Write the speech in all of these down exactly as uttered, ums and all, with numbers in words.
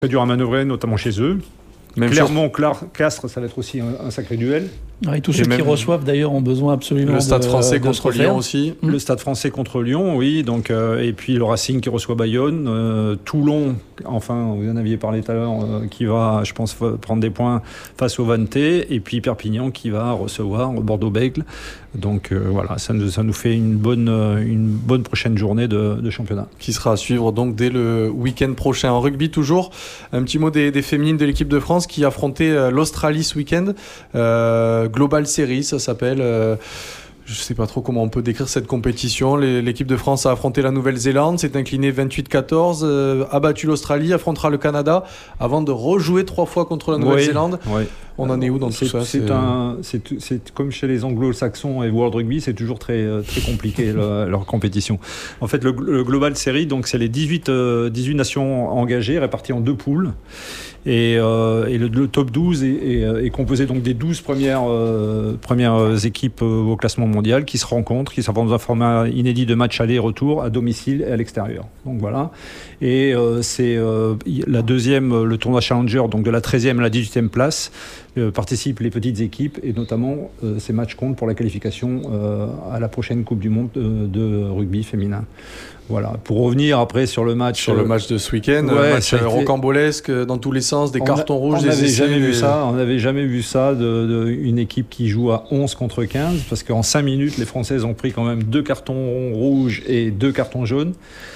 Très dur à manœuvrer, notamment chez eux. Même Clermont, Castres, ça va être aussi un, un sacré duel. Et tous ceux qui reçoivent d'ailleurs ont besoin absolument le Stade de, français de contre Lyon aussi. Le Stade français contre Lyon, oui. Donc, euh, et puis le Racing qui reçoit Bayonne. Euh, Toulon, enfin, vous en aviez parlé tout à l'heure, euh, qui va, je pense, prendre des points face au Vanté. Et puis Perpignan qui va recevoir Bordeaux-Bègles. Donc euh, voilà, ça nous, ça nous fait une bonne, une bonne prochaine journée de, de championnat. Qui sera à suivre donc dès le week-end prochain. En rugby toujours, un petit mot des, des féminines de l'équipe de France qui affrontaient l'Australie ce week-end. Euh, Global Series, ça s'appelle. Euh, je ne sais pas trop comment on peut décrire cette compétition. Les, l'équipe de France a affronté la Nouvelle-Zélande, s'est inclinée vingt-huit quatorze, euh, a battu l'Australie, affrontera le Canada avant de rejouer trois fois contre la Nouvelle-Zélande. Oui, oui. On en est où dans tout c'est, ça c'est, c'est... Un, c'est, c'est comme chez les anglo-saxons et World Rugby, c'est toujours très, très compliqué le, leur compétition. En fait, le, le Global Series, donc, c'est les dix-huit, euh, dix-huit nations engagées, réparties en deux poules. Et, euh, et le, le top douze est, est, est composé donc des douze premières, euh, premières équipes au classement mondial qui se rencontrent, qui s'affrontent dans un format inédit de match aller-retour à domicile et à l'extérieur. Donc voilà. Et euh, c'est euh, la deuxième, le tournoi Challenger, donc de la treizième à la dix-huitième place, euh, participent les petites équipes et notamment euh, ces matchs comptent pour la qualification euh, à la prochaine Coupe du Monde de, de rugby féminin. Voilà. Pour revenir après sur le match, sur le match de ce week-end, ouais, un match été... rocambolesque dans tous les sens, des on cartons a, rouges, on des n'avait essais. Jamais vu des... ça. On n'avait jamais vu ça de, de une équipe qui joue à onze contre quinze, parce qu'en cinq minutes, les Françaises ont pris quand même deux cartons rouges et deux cartons jaunes.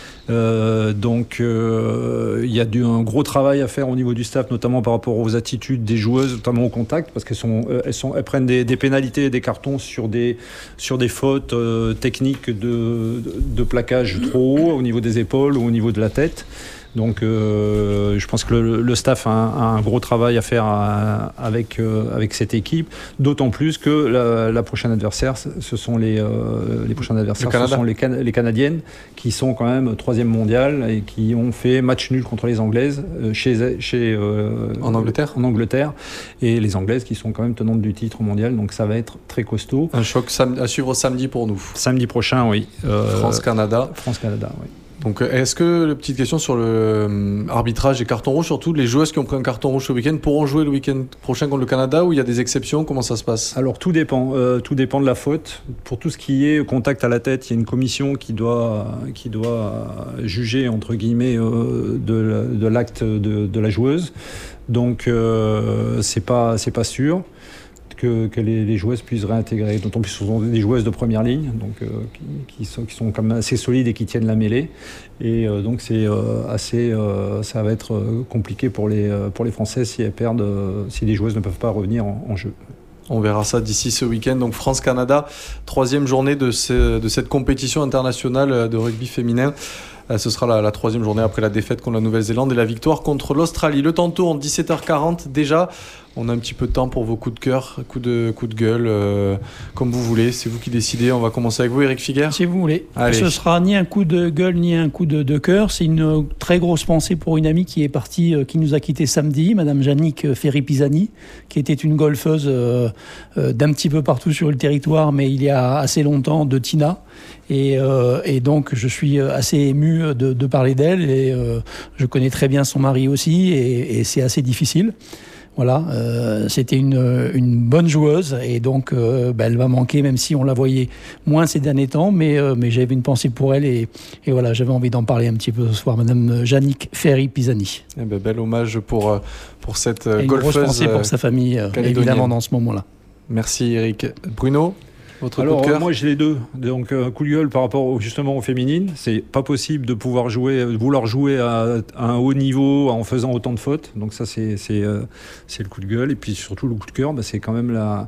Euh, donc il euh, y a du, un gros travail à faire au niveau du staff, notamment par rapport aux attitudes des joueuses, notamment au contact, parce qu'elles sont, elles, sont, elles prennent des, des pénalités et des cartons sur des, sur des fautes euh, techniques de, de, de plaquage trop haut au niveau des épaules ou au niveau de la tête. Donc euh, je pense que le, le staff a un, a un gros travail à faire à, avec, euh, avec cette équipe, d'autant plus que la, la prochaine adversaire, ce sont les, euh, les prochains adversaires, ce sont les, Can- les Canadiennes qui sont quand même troisième mondiale et qui ont fait match nul contre les Anglaises euh, chez, chez, euh, en, Angleterre. en Angleterre, et les Anglaises qui sont quand même tenantes du titre mondial, donc ça va être très costaud. Un choc sam- à suivre samedi pour nous. Samedi prochain, oui. Euh, France-Canada. France-Canada, oui. Donc, est-ce que, petite question sur le euh, arbitrage des cartons rouges, surtout les joueuses qui ont pris un carton rouge ce week-end pourront jouer le week-end prochain contre le Canada, ou il y a des exceptions? Comment ça se passe? Alors tout dépend, euh, tout dépend de la faute. Pour tout ce qui est contact à la tête, il y a une commission qui doit, qui doit juger entre guillemets euh, de, de l'acte de, de la joueuse. Donc euh, c'est pas, c'est pas sûr que, que les, les joueuses puissent réintégrer. D'autant plus ce sont des joueuses de première ligne, donc euh, qui, qui sont qui sont quand même assez solides et qui tiennent la mêlée. Et euh, donc c'est euh, assez, euh, ça va être compliqué pour les pour les Françaises si elles perdent, euh, si les joueuses ne peuvent pas revenir en, en jeu. On verra ça d'ici ce week-end. Donc France-Canada, troisième journée de, ce, de cette compétition internationale de rugby féminin. Ce sera la, la troisième journée après la défaite contre la Nouvelle-Zélande et la victoire contre l'Australie. Le temps tourne, dix-sept heures quarante déjà. On a un petit peu de temps pour vos coups de cœur, coups de, coups de gueule, euh, comme vous voulez. C'est vous qui décidez. On va commencer avec vous, Eric Figuer. Si vous voulez. Allez. Ce sera ni un coup de gueule, ni un coup de, de cœur. C'est une très grosse pensée pour une amie qui est partie, euh, qui nous a quittés samedi, Madame Jannick Ferry-Pisani, qui était une golfeuse euh, euh, d'un petit peu partout sur le territoire, mais il y a assez longtemps, de Tina. Et, euh, et donc, je suis assez ému de, de parler d'elle. Et euh, je connais très bien son mari aussi, et, et c'est assez difficile. Voilà, euh, c'était une, une bonne joueuse et donc euh, bah, elle va manquer, même si on la voyait moins ces derniers temps, mais, euh, mais j'avais une pensée pour elle et, et voilà, j'avais envie d'en parler un petit peu ce soir, Madame Jannick Ferry-Pisani. Eh ben, bel hommage pour, pour cette et une golfeuse. Une grosse pensée pour sa famille, euh, évidemment, dans ce moment-là. Merci Eric. Bruno, votre Alors, coup de cœur? moi j'ai les deux. Donc un coup de gueule par rapport au, justement aux féminines. C'est pas possible de pouvoir jouer, de vouloir jouer à, à un haut niveau en faisant autant de fautes. Donc ça c'est c'est euh, c'est le coup de gueule. Et puis surtout le coup de cœur, bah, c'est quand même la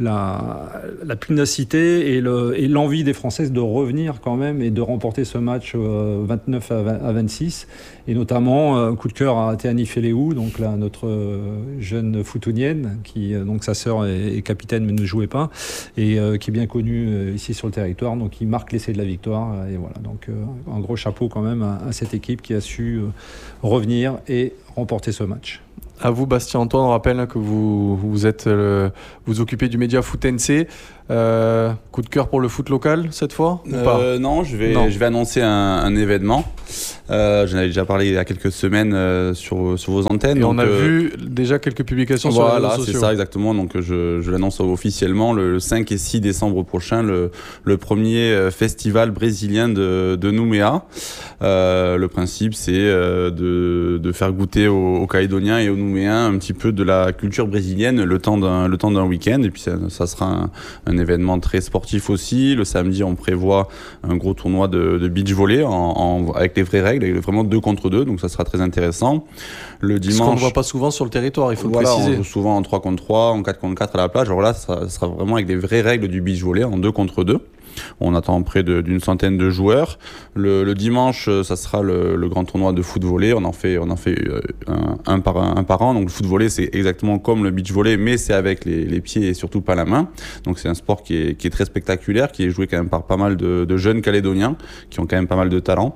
la la pugnacité et le et l'envie des Françaises de revenir quand même et de remporter ce match euh, vingt-neuf à vingt-six. Et notamment un coup de cœur à Théani Féléou, donc là notre euh, jeune footonienne qui euh, donc sa sœur est, est capitaine mais ne jouait pas et euh, qui est bien connu euh, ici sur le territoire, donc il marque l'essai de la victoire euh, et voilà, donc euh, un gros chapeau quand même à, à cette équipe qui a su euh, revenir et remporter ce match. À vous Bastien Antoine, on rappelle que vous vous êtes le, vous occupez du média Foot N C. Euh, coup de cœur pour le foot local cette fois ou pas euh, Non, je vais, non. je vais annoncer un, un événement. Euh, j'en avais déjà parlé il y a quelques semaines euh, sur, sur vos antennes. Et donc, on a euh, vu déjà quelques publications voilà, sur les réseaux sociaux. Voilà, c'est ça exactement. Donc je, je l'annonce officiellement le, le cinq et six décembre prochain, le, le premier festival brésilien de, de Nouméa. Euh, le principe, c'est euh, de, de faire goûter aux, aux Calédoniens et aux Nouméens un petit peu de la culture brésilienne le temps d'un, le temps d'un week-end. Et puis ça, ça sera un, un événement très sportif aussi. Le samedi, on prévoit un gros tournoi de, de beach volley en, en, avec les vraies règles, avec vraiment deux contre deux. Donc ça sera très intéressant. Le dimanche, ce qu'on ne voit pas souvent sur le territoire, il faut voilà, le préciser. On joue souvent en trois contre trois, en quatre contre quatre à la plage. Alors là, ça sera, ça sera vraiment avec des vraies règles du beach volley en deux contre deux. On attend près de, d'une centaine de joueurs. Le, le dimanche, ça sera le, le grand tournoi de foot volley. On en fait, on en fait un, un, par, un, un par an. Donc le foot volley, c'est exactement comme le beach volley, mais c'est avec les, les pieds et surtout pas la main. Donc c'est un sport qui est, qui est très spectaculaire, qui est joué quand même par pas mal de, de jeunes Calédoniens qui ont quand même pas mal de talent.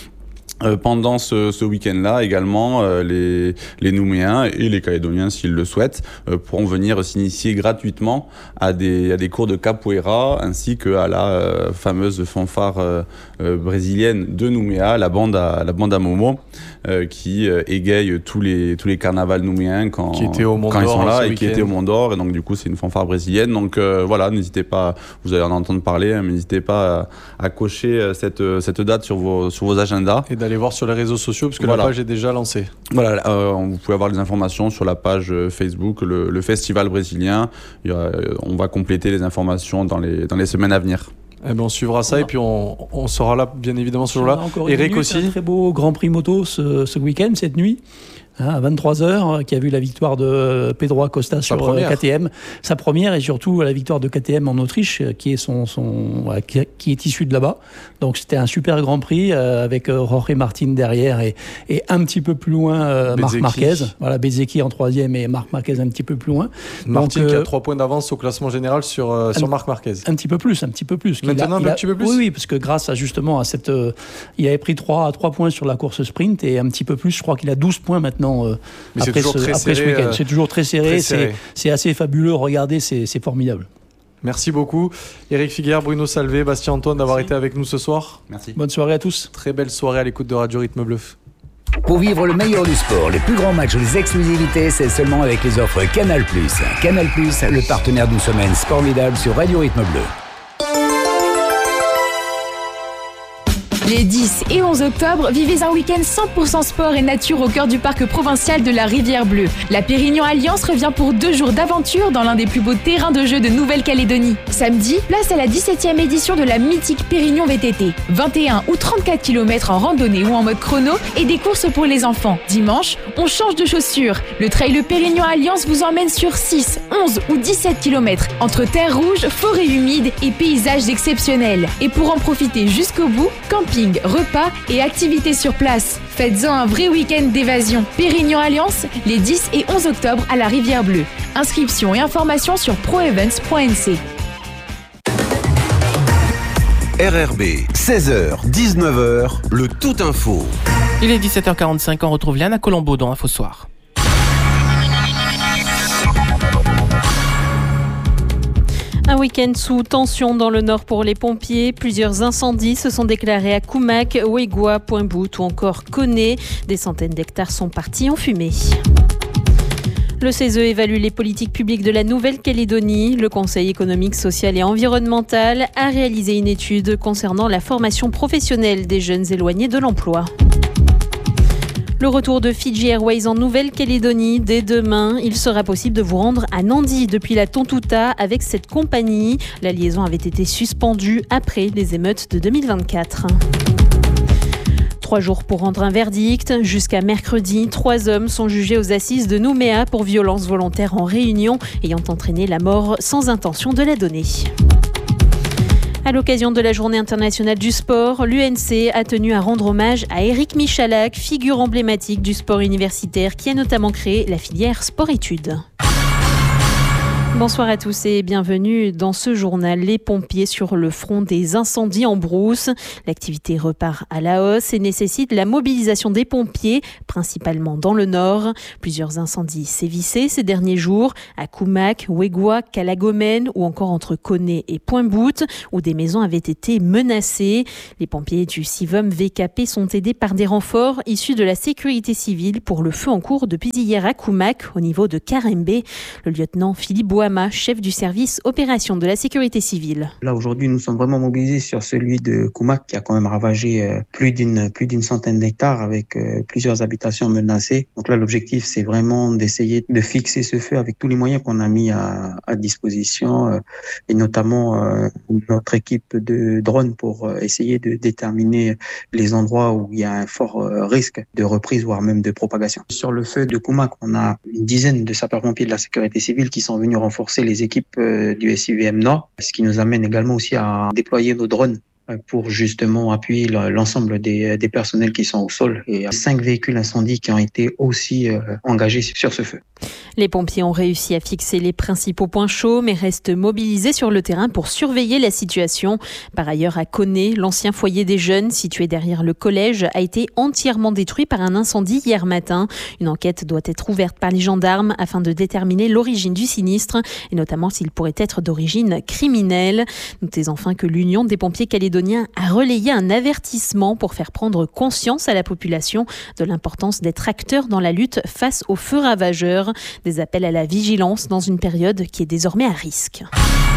Euh, pendant ce, ce week-end-là, également, euh, les, les Nouméens et les Calédoniens, s'ils le souhaitent, euh, pourront venir s'initier gratuitement à des, à des cours de capoeira, ainsi qu'à la euh, fameuse fanfare euh, euh, brésilienne de Nouméa, la bande à, la bande à Momo, euh, qui euh, égaye tous les, tous les carnavals nouméens quand, qui étaient au Mont quand ils sont là et week-end. qui étaient au Mont d'Or. Et donc, du coup, c'est une fanfare brésilienne. Donc, euh, voilà, n'hésitez pas, vous allez en entendre parler, hein, mais n'hésitez pas à, à cocher cette, cette date sur vos, sur vos agendas. Et d'aller voir sur les réseaux sociaux, parce que voilà. la page est déjà lancée. Voilà, euh, vous pouvez avoir les informations sur la page Facebook, le, le Festival brésilien. Il y a, on va compléter les informations dans les, dans les semaines à venir. Eh ben on suivra ça, voilà. Et puis on, on sera là, bien évidemment, ce jour-là. Eric aussi. Un très beau Grand Prix moto ce, ce week-end, cette nuit. Hein, à vingt-trois heures, qui a vu la victoire de Pedro Acosta sur K T M, sa première, et surtout la victoire de K T M en Autriche, qui est son, son qui est issue de là-bas. Donc c'était un super Grand Prix euh, avec Jorge Martin derrière et, et un petit peu plus loin euh, Marc Marquez. Voilà, Bezzecchi en troisième et Marc Marquez un petit peu plus loin. Martin Donc, qui euh, a trois points d'avance au classement général sur euh, sur Marc Marquez. Un petit peu plus, un petit peu plus. Maintenant il a, un petit peu plus. Oui, oui, parce que grâce à justement à cette, euh, il avait pris trois trois points sur la course sprint et un petit peu plus. Je crois qu'il a douze points maintenant. Euh, Mais après, c'est ce, très après serré, ce week-end, c'est toujours très serré, très c'est, serré. c'est assez fabuleux, regardez, c'est, c'est formidable. Merci beaucoup Eric Figuer, Bruno Salvé, Bastien Antoine d'avoir Merci. été avec nous ce soir. Merci. Bonne soirée à tous. Très belle soirée à l'écoute de Radio Rythme Bleu. Pour vivre le meilleur du sport, les plus grands matchs, les exclusivités, c'est seulement avec les offres Canal plus. Canal plus, le partenaire d'une semaine formidable sur Radio Rythme Bleu. Les dix et onze octobre, vivez un week-end cent pour cent sport et nature au cœur du parc provincial de la Rivière Bleue. La Pérignon Alliance revient pour deux jours d'aventure dans l'un des plus beaux terrains de jeu de Nouvelle-Calédonie. Samedi, place à la dix-septième édition de la mythique Pérignon V T T. vingt et un ou trente-quatre kilomètres en randonnée ou en mode chrono et des courses pour les enfants. Dimanche, on change de chaussures. Le trail Pérignon Alliance vous emmène sur six, onze ou dix-sept kilomètres entre terre rouge, forêt humide et paysages exceptionnels. Et pour en profiter jusqu'au bout, camping, repas et activités sur place. Faites-en un vrai week-end d'évasion. Pérignon Alliance, les dix et onze octobre à la Rivière Bleue. Inscriptions et informations sur proevents point n c. R R B, seize heures, dix-neuf heures, le tout info. Il est dix-sept heures quarante-cinq, on retrouve Liana Colombo dans Info Soir. Un week-end sous tension dans le nord pour les pompiers. Plusieurs incendies se sont déclarés à Koumak, Ouégoua, Pointe-Bout ou encore Koné. Des centaines d'hectares sont partis en fumée. Le C E S E évalue les politiques publiques de la Nouvelle-Calédonie. Le Conseil économique, social et environnemental a réalisé une étude concernant la formation professionnelle des jeunes éloignés de l'emploi. Le retour de Fiji Airways en Nouvelle-Calédonie dès demain. Il sera possible de vous rendre à Nandi depuis la Tontouta avec cette compagnie. La liaison avait été suspendue après les émeutes de deux mille vingt-quatre. Trois jours pour rendre un verdict. Jusqu'à mercredi, trois hommes sont jugés aux assises de Nouméa pour violence volontaire en réunion ayant entraîné la mort sans intention de la donner. À l'occasion de la Journée internationale du sport, l'U N C a tenu à rendre hommage à Éric Michalak, figure emblématique du sport universitaire qui a notamment créé la filière sport-études. Bonsoir à tous et bienvenue dans ce journal. Les pompiers sur le front des incendies en brousse. L'activité repart à la hausse et nécessite la mobilisation des pompiers, principalement dans le nord. Plusieurs incendies sévissaient ces derniers jours à Koumak, Ouégoua, Calagomène ou encore entre Koné et Pointe-Boute, où des maisons avaient été menacées. Les pompiers du Civum V K P sont aidés par des renforts issus de la sécurité civile pour le feu en cours depuis hier à Koumak, au niveau de Karembé. Le lieutenant Philippe Bouama, chef du service opération de la sécurité civile. Là, aujourd'hui, nous sommes vraiment mobilisés sur celui de Koumak qui a quand même ravagé euh, plus d'une plus d'une centaine d'hectares avec euh, plusieurs habitations menacées. Donc là, l'objectif, c'est vraiment d'essayer de fixer ce feu avec tous les moyens qu'on a mis à, à disposition euh, et notamment euh, notre équipe de drones pour euh, essayer de déterminer les endroits où il y a un fort euh, risque de reprise, voire même de propagation. Sur le feu de Koumak, on a une dizaine de sapeurs-pompiers de la sécurité civile qui sont venus renforcer les équipes du S I V M Nord, ce qui nous amène également aussi à déployer nos drones pour justement appuyer l'ensemble des, des personnels qui sont au sol et cinq véhicules incendies qui ont été aussi euh, engagés sur ce feu. Les pompiers ont réussi à fixer les principaux points chauds mais restent mobilisés sur le terrain pour surveiller la situation. Par ailleurs, à Koné, l'ancien foyer des jeunes situé derrière le collège a été entièrement détruit par un incendie hier matin. Une enquête doit être ouverte par les gendarmes afin de déterminer l'origine du sinistre et notamment s'il pourrait être d'origine criminelle. Notez enfin que l'Union des pompiers calédoniens a relayé un avertissement pour faire prendre conscience à la population de l'importance d'être acteur dans la lutte face aux feux ravageurs. Des appels à la vigilance dans une période qui est désormais à risque.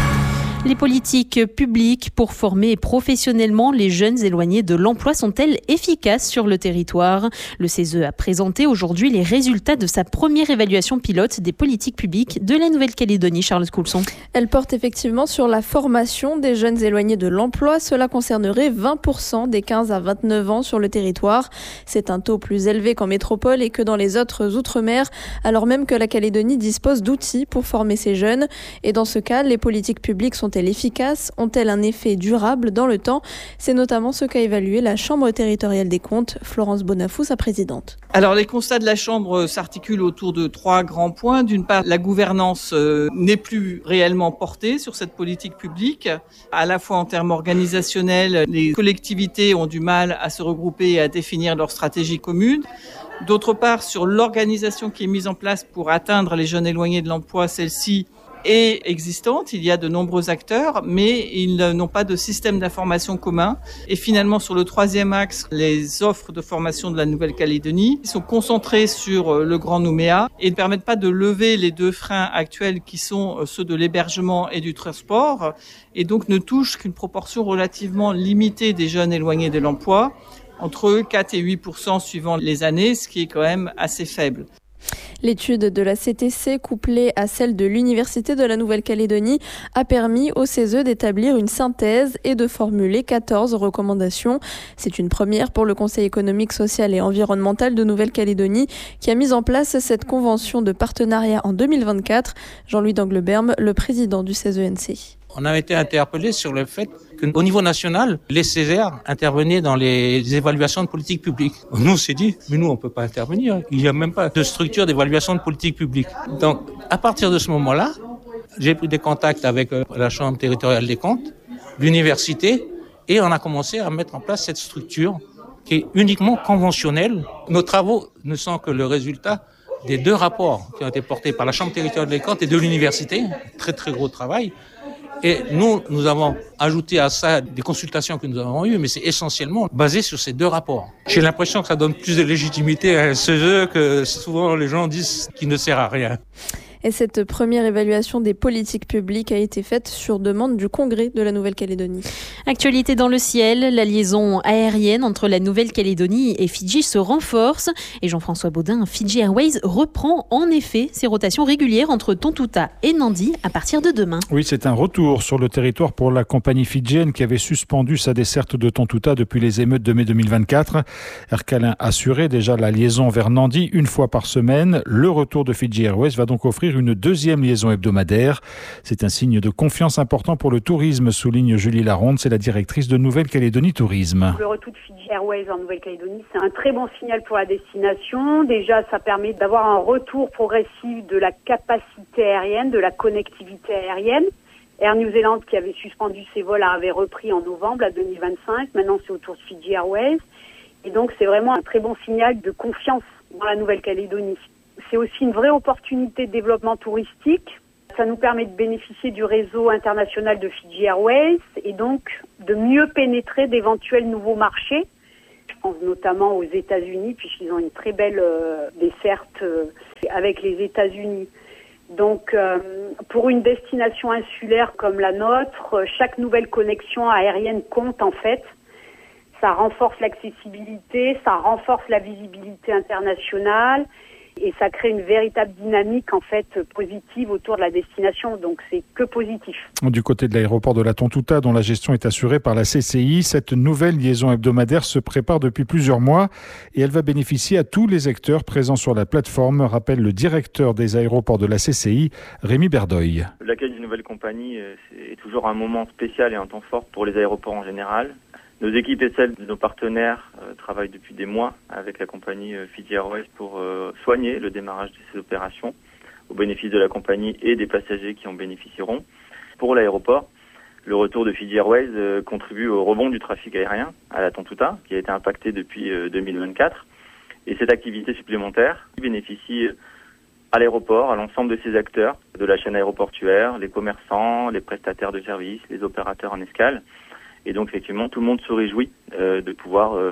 Les politiques publiques pour former professionnellement les jeunes éloignés de l'emploi sont-elles efficaces sur le territoire ? Le C E S E a présenté aujourd'hui les résultats de sa première évaluation pilote des politiques publiques de la Nouvelle-Calédonie. Charlotte Coulson. Elle porte effectivement sur la formation des jeunes éloignés de l'emploi. Cela concernerait vingt pour cent des quinze à vingt-neuf ans sur le territoire. C'est un taux plus élevé qu'en métropole et que dans les autres outre-mer, alors même que la Calédonie dispose d'outils pour former ces jeunes. Et dans ce cas, les politiques publiques sont Sont-elles efficaces ? Ont-elles un effet durable dans le temps ? C'est notamment ce qu'a évalué la Chambre territoriale des comptes. Florence Bonafou, sa présidente. Alors les constats de la Chambre s'articulent autour de trois grands points. D'une part, la gouvernance euh, n'est plus réellement portée sur cette politique publique. À la fois en termes organisationnels, les collectivités ont du mal à se regrouper et à définir leur stratégie commune. D'autre part, sur l'organisation qui est mise en place pour atteindre les jeunes éloignés de l'emploi, celle-ci est existante, il y a de nombreux acteurs, mais ils n'ont pas de système d'information commun. Et finalement, sur le troisième axe, les offres de formation de la Nouvelle-Calédonie sont concentrées sur le Grand Nouméa et ne permettent pas de lever les deux freins actuels qui sont ceux de l'hébergement et du transport, et donc ne touchent qu'une proportion relativement limitée des jeunes éloignés de l'emploi, entre quatre et huit pour cent suivant les années, ce qui est quand même assez faible. L'étude de la C T C, couplée à celle de l'Université de la Nouvelle-Calédonie, a permis au C E S E d'établir une synthèse et de formuler quatorze recommandations. C'est une première pour le Conseil économique, social et environnemental de Nouvelle-Calédonie qui a mis en place cette convention de partenariat en deux mille vingt-quatre. Jean-Louis Dangleberme, le président du C E S E N C. On a été interpellé sur le fait qu'au niveau national, les Césaires intervenaient dans les évaluations de politique publique. Nous, on s'est dit, mais nous, on peut pas intervenir. Il n'y a même pas de structure d'évaluation de politique publique. Donc, à partir de ce moment-là, j'ai pris des contacts avec la Chambre territoriale des comptes, l'université, et on a commencé à mettre en place cette structure qui est uniquement conventionnelle. Nos travaux ne sont que le résultat des deux rapports qui ont été portés par la Chambre territoriale des comptes et de l'université. Très, très gros travail. Et nous, nous avons ajouté à ça des consultations que nous avons eues, mais c'est essentiellement basé sur ces deux rapports. J'ai l'impression que ça donne plus de légitimité à un C E S E que souvent les gens disent qu'il ne sert à rien. Et cette première évaluation des politiques publiques a été faite sur demande du Congrès de la Nouvelle-Calédonie. Actualité dans le ciel, la liaison aérienne entre la Nouvelle-Calédonie et Fidji se renforce. Et Jean-François Baudin, Fiji Airways reprend en effet ses rotations régulières entre Tontouta et Nadi à partir de demain. Oui, c'est un retour sur le territoire pour la compagnie fidjienne qui avait suspendu sa desserte de Tontouta depuis les émeutes de mai deux mille vingt-quatre. Aircalin assurait déjà la liaison vers Nadi une fois par semaine. Le retour de Fiji Airways va donc offrir ouvrir une deuxième liaison hebdomadaire. C'est un signe de confiance important pour le tourisme, souligne Julie Laronde, c'est la directrice de Nouvelle-Calédonie Tourisme. Le retour de Fiji Airways en Nouvelle-Calédonie, c'est un très bon signal pour la destination. Déjà, ça permet d'avoir un retour progressif de la capacité aérienne, de la connectivité aérienne. Air New Zealand, qui avait suspendu ses vols, avait repris en novembre à deux mille vingt-cinq. Maintenant, c'est au tour de Fiji Airways. Et donc, c'est vraiment un très bon signal de confiance dans la Nouvelle-Calédonie. C'est aussi une vraie opportunité de développement touristique. Ça nous permet de bénéficier du réseau international de Fiji Airways et donc de mieux pénétrer d'éventuels nouveaux marchés. Je pense notamment aux États-Unis, puisqu'ils ont une très belle euh, desserte euh, avec les États-Unis. Donc, euh, pour une destination insulaire comme la nôtre, chaque nouvelle connexion aérienne compte en fait. Ça renforce l'accessibilité, ça renforce la visibilité internationale et ça crée une véritable dynamique en fait positive autour de la destination. Donc, c'est que positif. Du côté de l'aéroport de la Tontouta, dont la gestion est assurée par la C C I, cette nouvelle liaison hebdomadaire se prépare depuis plusieurs mois et elle va bénéficier à tous les acteurs présents sur la plateforme, rappelle le directeur des aéroports de la C C I, Rémi Berdoy. L'accueil d'une nouvelle compagnie est toujours un moment spécial et un temps fort pour les aéroports en général. Nos équipes et celles de nos partenaires euh, travaillent depuis des mois avec la compagnie euh, Fiji Airways pour euh, soigner le démarrage de ces opérations au bénéfice de la compagnie et des passagers qui en bénéficieront. Pour l'aéroport, le retour de Fiji Airways euh, contribue au rebond du trafic aérien à la Tontouta, qui a été impacté depuis euh, deux mille vingt-quatre. Et cette activité supplémentaire bénéficie à l'aéroport, à l'ensemble de ses acteurs, de la chaîne aéroportuaire, les commerçants, les prestataires de services, les opérateurs en escale. Et donc, effectivement, tout le monde se réjouit euh, de pouvoir euh,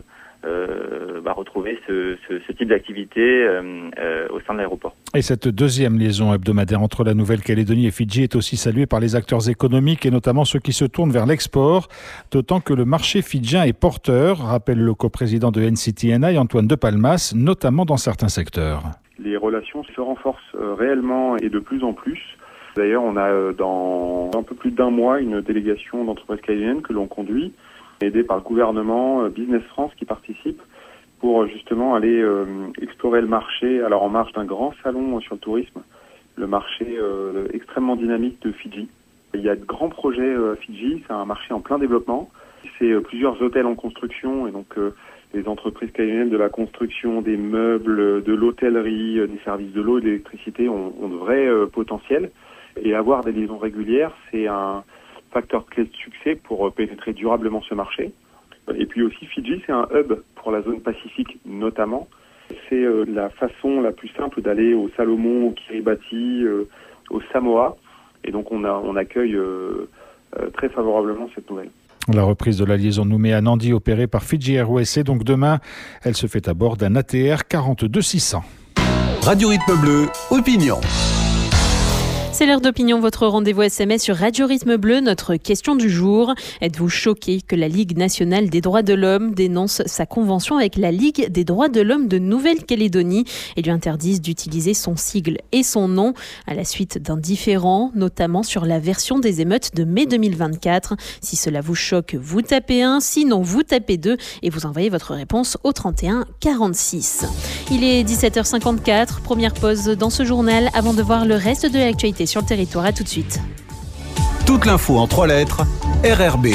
euh, bah, retrouver ce, ce, ce type d'activité euh, euh, au sein de l'aéroport. Et cette deuxième liaison hebdomadaire entre la Nouvelle-Calédonie et Fidji est aussi saluée par les acteurs économiques et notamment ceux qui se tournent vers l'export, d'autant que le marché fidjien est porteur, rappelle le coprésident de N C T N I, Antoine De Palmas, notamment dans certains secteurs. Les relations se renforcent réellement et de plus en plus. D'ailleurs, on a dans un peu plus d'un mois une délégation d'entreprises calédoniennes que l'on conduit, aidée par le gouvernement, Business France qui participe, pour justement aller euh, explorer le marché, alors en marge d'un grand salon sur le tourisme, le marché euh, extrêmement dynamique de Fidji. Il y a de grands projets euh, à Fidji, c'est un marché en plein développement. C'est euh, plusieurs hôtels en construction et donc euh, les entreprises calédoniennes de la construction, des meubles, de l'hôtellerie, euh, des services de l'eau et de l'électricité ont, ont de vrais euh, potentiels. Et avoir des liaisons régulières, c'est un facteur clé de succès pour pénétrer durablement ce marché. Et puis aussi, Fidji, c'est un hub pour la zone Pacifique notamment. C'est euh, la façon la plus simple d'aller au Salomon, au Kiribati, euh, au Samoa. Et donc on, a, on accueille euh, euh, très favorablement cette nouvelle. La reprise de la liaison Nouméa-Nandi opérée par Fiji Airways, et donc demain, elle se fait à bord d'un A T R quarante-deux six cents. Radio Rythme Bleu, opinion. C'est l'heure d'opinion, votre rendez-vous S M S sur Radio Rythme Bleu. Notre question du jour: êtes-vous choqué que la Ligue nationale des droits de l'homme dénonce sa convention avec la Ligue des droits de l'homme de Nouvelle-Calédonie et lui interdise d'utiliser son sigle et son nom à la suite d'un différend, notamment sur la version des émeutes de mai deux mille vingt-quatre? Si cela vous choque, vous tapez un, sinon vous tapez deux et vous envoyez votre réponse au trente et un quarante-six. Il est dix-sept heures cinquante-quatre, première pause dans ce journal avant de voir le reste de l'actualité sur le territoire. À tout de suite. Toute l'info en trois lettres, R R B.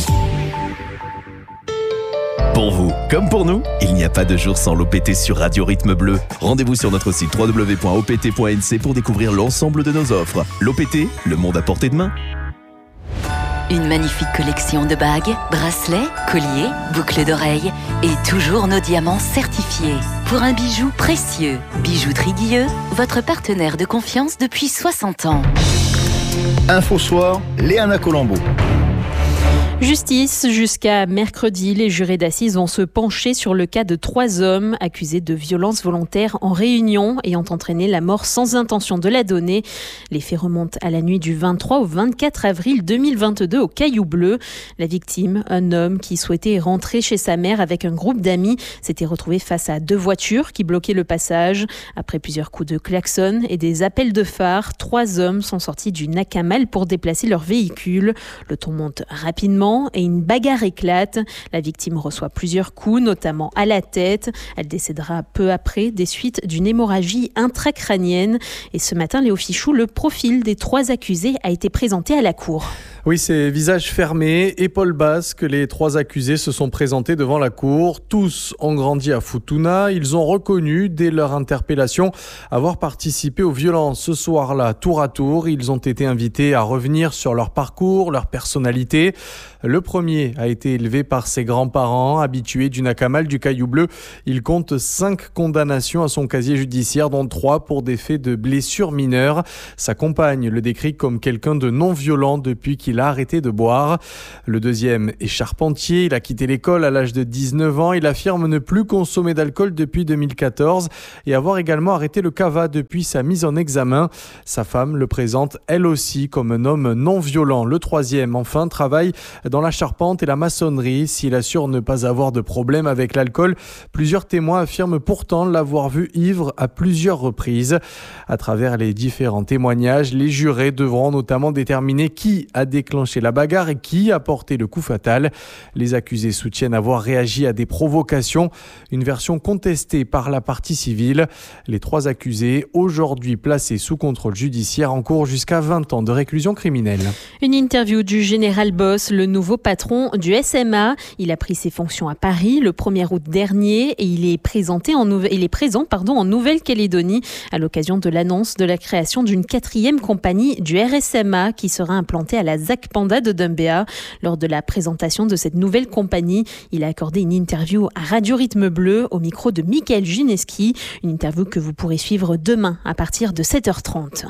Pour vous, comme pour nous, il n'y a pas de jour sans l'O P T sur Radio Rythme Bleu. Rendez-vous sur notre site w w w point o p t point n c pour découvrir l'ensemble de nos offres. L'O P T, le monde à portée de main. Une magnifique collection de bagues, bracelets, colliers, boucles d'oreilles et toujours nos diamants certifiés. Pour un bijou précieux, Bijouterie Guilleux, votre partenaire de confiance depuis soixante ans. Info Soir, Léana Colombo. Justice, jusqu'à mercredi, les jurés d'assises vont se pencher sur le cas de trois hommes accusés de violences volontaires en réunion ayant entraîné la mort sans intention de la donner. Les faits remontent à la nuit du vingt-trois au vingt-quatre avril deux mille vingt-deux au Caillou Bleu. La victime, un homme qui souhaitait rentrer chez sa mère avec un groupe d'amis, s'était retrouvé face à deux voitures qui bloquaient le passage. Après plusieurs coups de klaxon et des appels de phare, trois hommes sont sortis du Nakamal pour déplacer leur véhicule. Le ton monte rapidement. sang et une bagarre éclate. La victime reçoit plusieurs coups, notamment à la tête. Elle décédera peu après des suites d'une hémorragie intracrânienne. Et ce matin, Léo Fichou, le profil des trois accusés a été présenté à la cour. Oui, c'est visage fermé, épaules basses que les trois accusés se sont présentés devant la cour. Tous ont grandi à Futuna. Ils ont reconnu, dès leur interpellation, avoir participé aux violences ce soir-là, tour à tour. Ils ont été invités à revenir sur leur parcours, leur personnalité. Le premier a été élevé par ses grands-parents, habitué du Nakamal, du Caillou Bleu. Il compte cinq condamnations à son casier judiciaire, dont trois pour des faits de blessures mineures. Sa compagne le décrit comme quelqu'un de non-violent depuis qu'il a arrêté de boire. Le deuxième est charpentier. Il a quitté l'école à l'âge de dix-neuf ans. Il affirme ne plus consommer d'alcool depuis deux mille quatorze et avoir également arrêté le cava depuis sa mise en examen. Sa femme le présente elle aussi comme un homme non-violent. Le troisième, enfin, travaille dans la charpente et la maçonnerie. S'il assure ne pas avoir de problème avec l'alcool, plusieurs témoins affirment pourtant l'avoir vu ivre à plusieurs reprises. À travers les différents témoignages, les jurés devront notamment déterminer qui a déclenché la bagarre et qui a porté le coup fatal. Les accusés soutiennent avoir réagi à des provocations, une version contestée par la partie civile. Les trois accusés, aujourd'hui placés sous contrôle judiciaire, encourent jusqu'à vingt ans de réclusion criminelle. Une interview du général Boss, le nouveau patron du S M A. Il a pris ses fonctions à Paris le premier août dernier et il est, présenté en Nouve- il est présent pardon, en Nouvelle-Calédonie à l'occasion de l'annonce de la création d'une quatrième compagnie du R S M A qui sera implantée à la Z A C Panda de Dumbéa. Lors de la présentation de cette nouvelle compagnie, il a accordé une interview à Radio Rythme Bleu au micro de Michael Gineski. Une interview que vous pourrez suivre demain à partir de sept heures trente.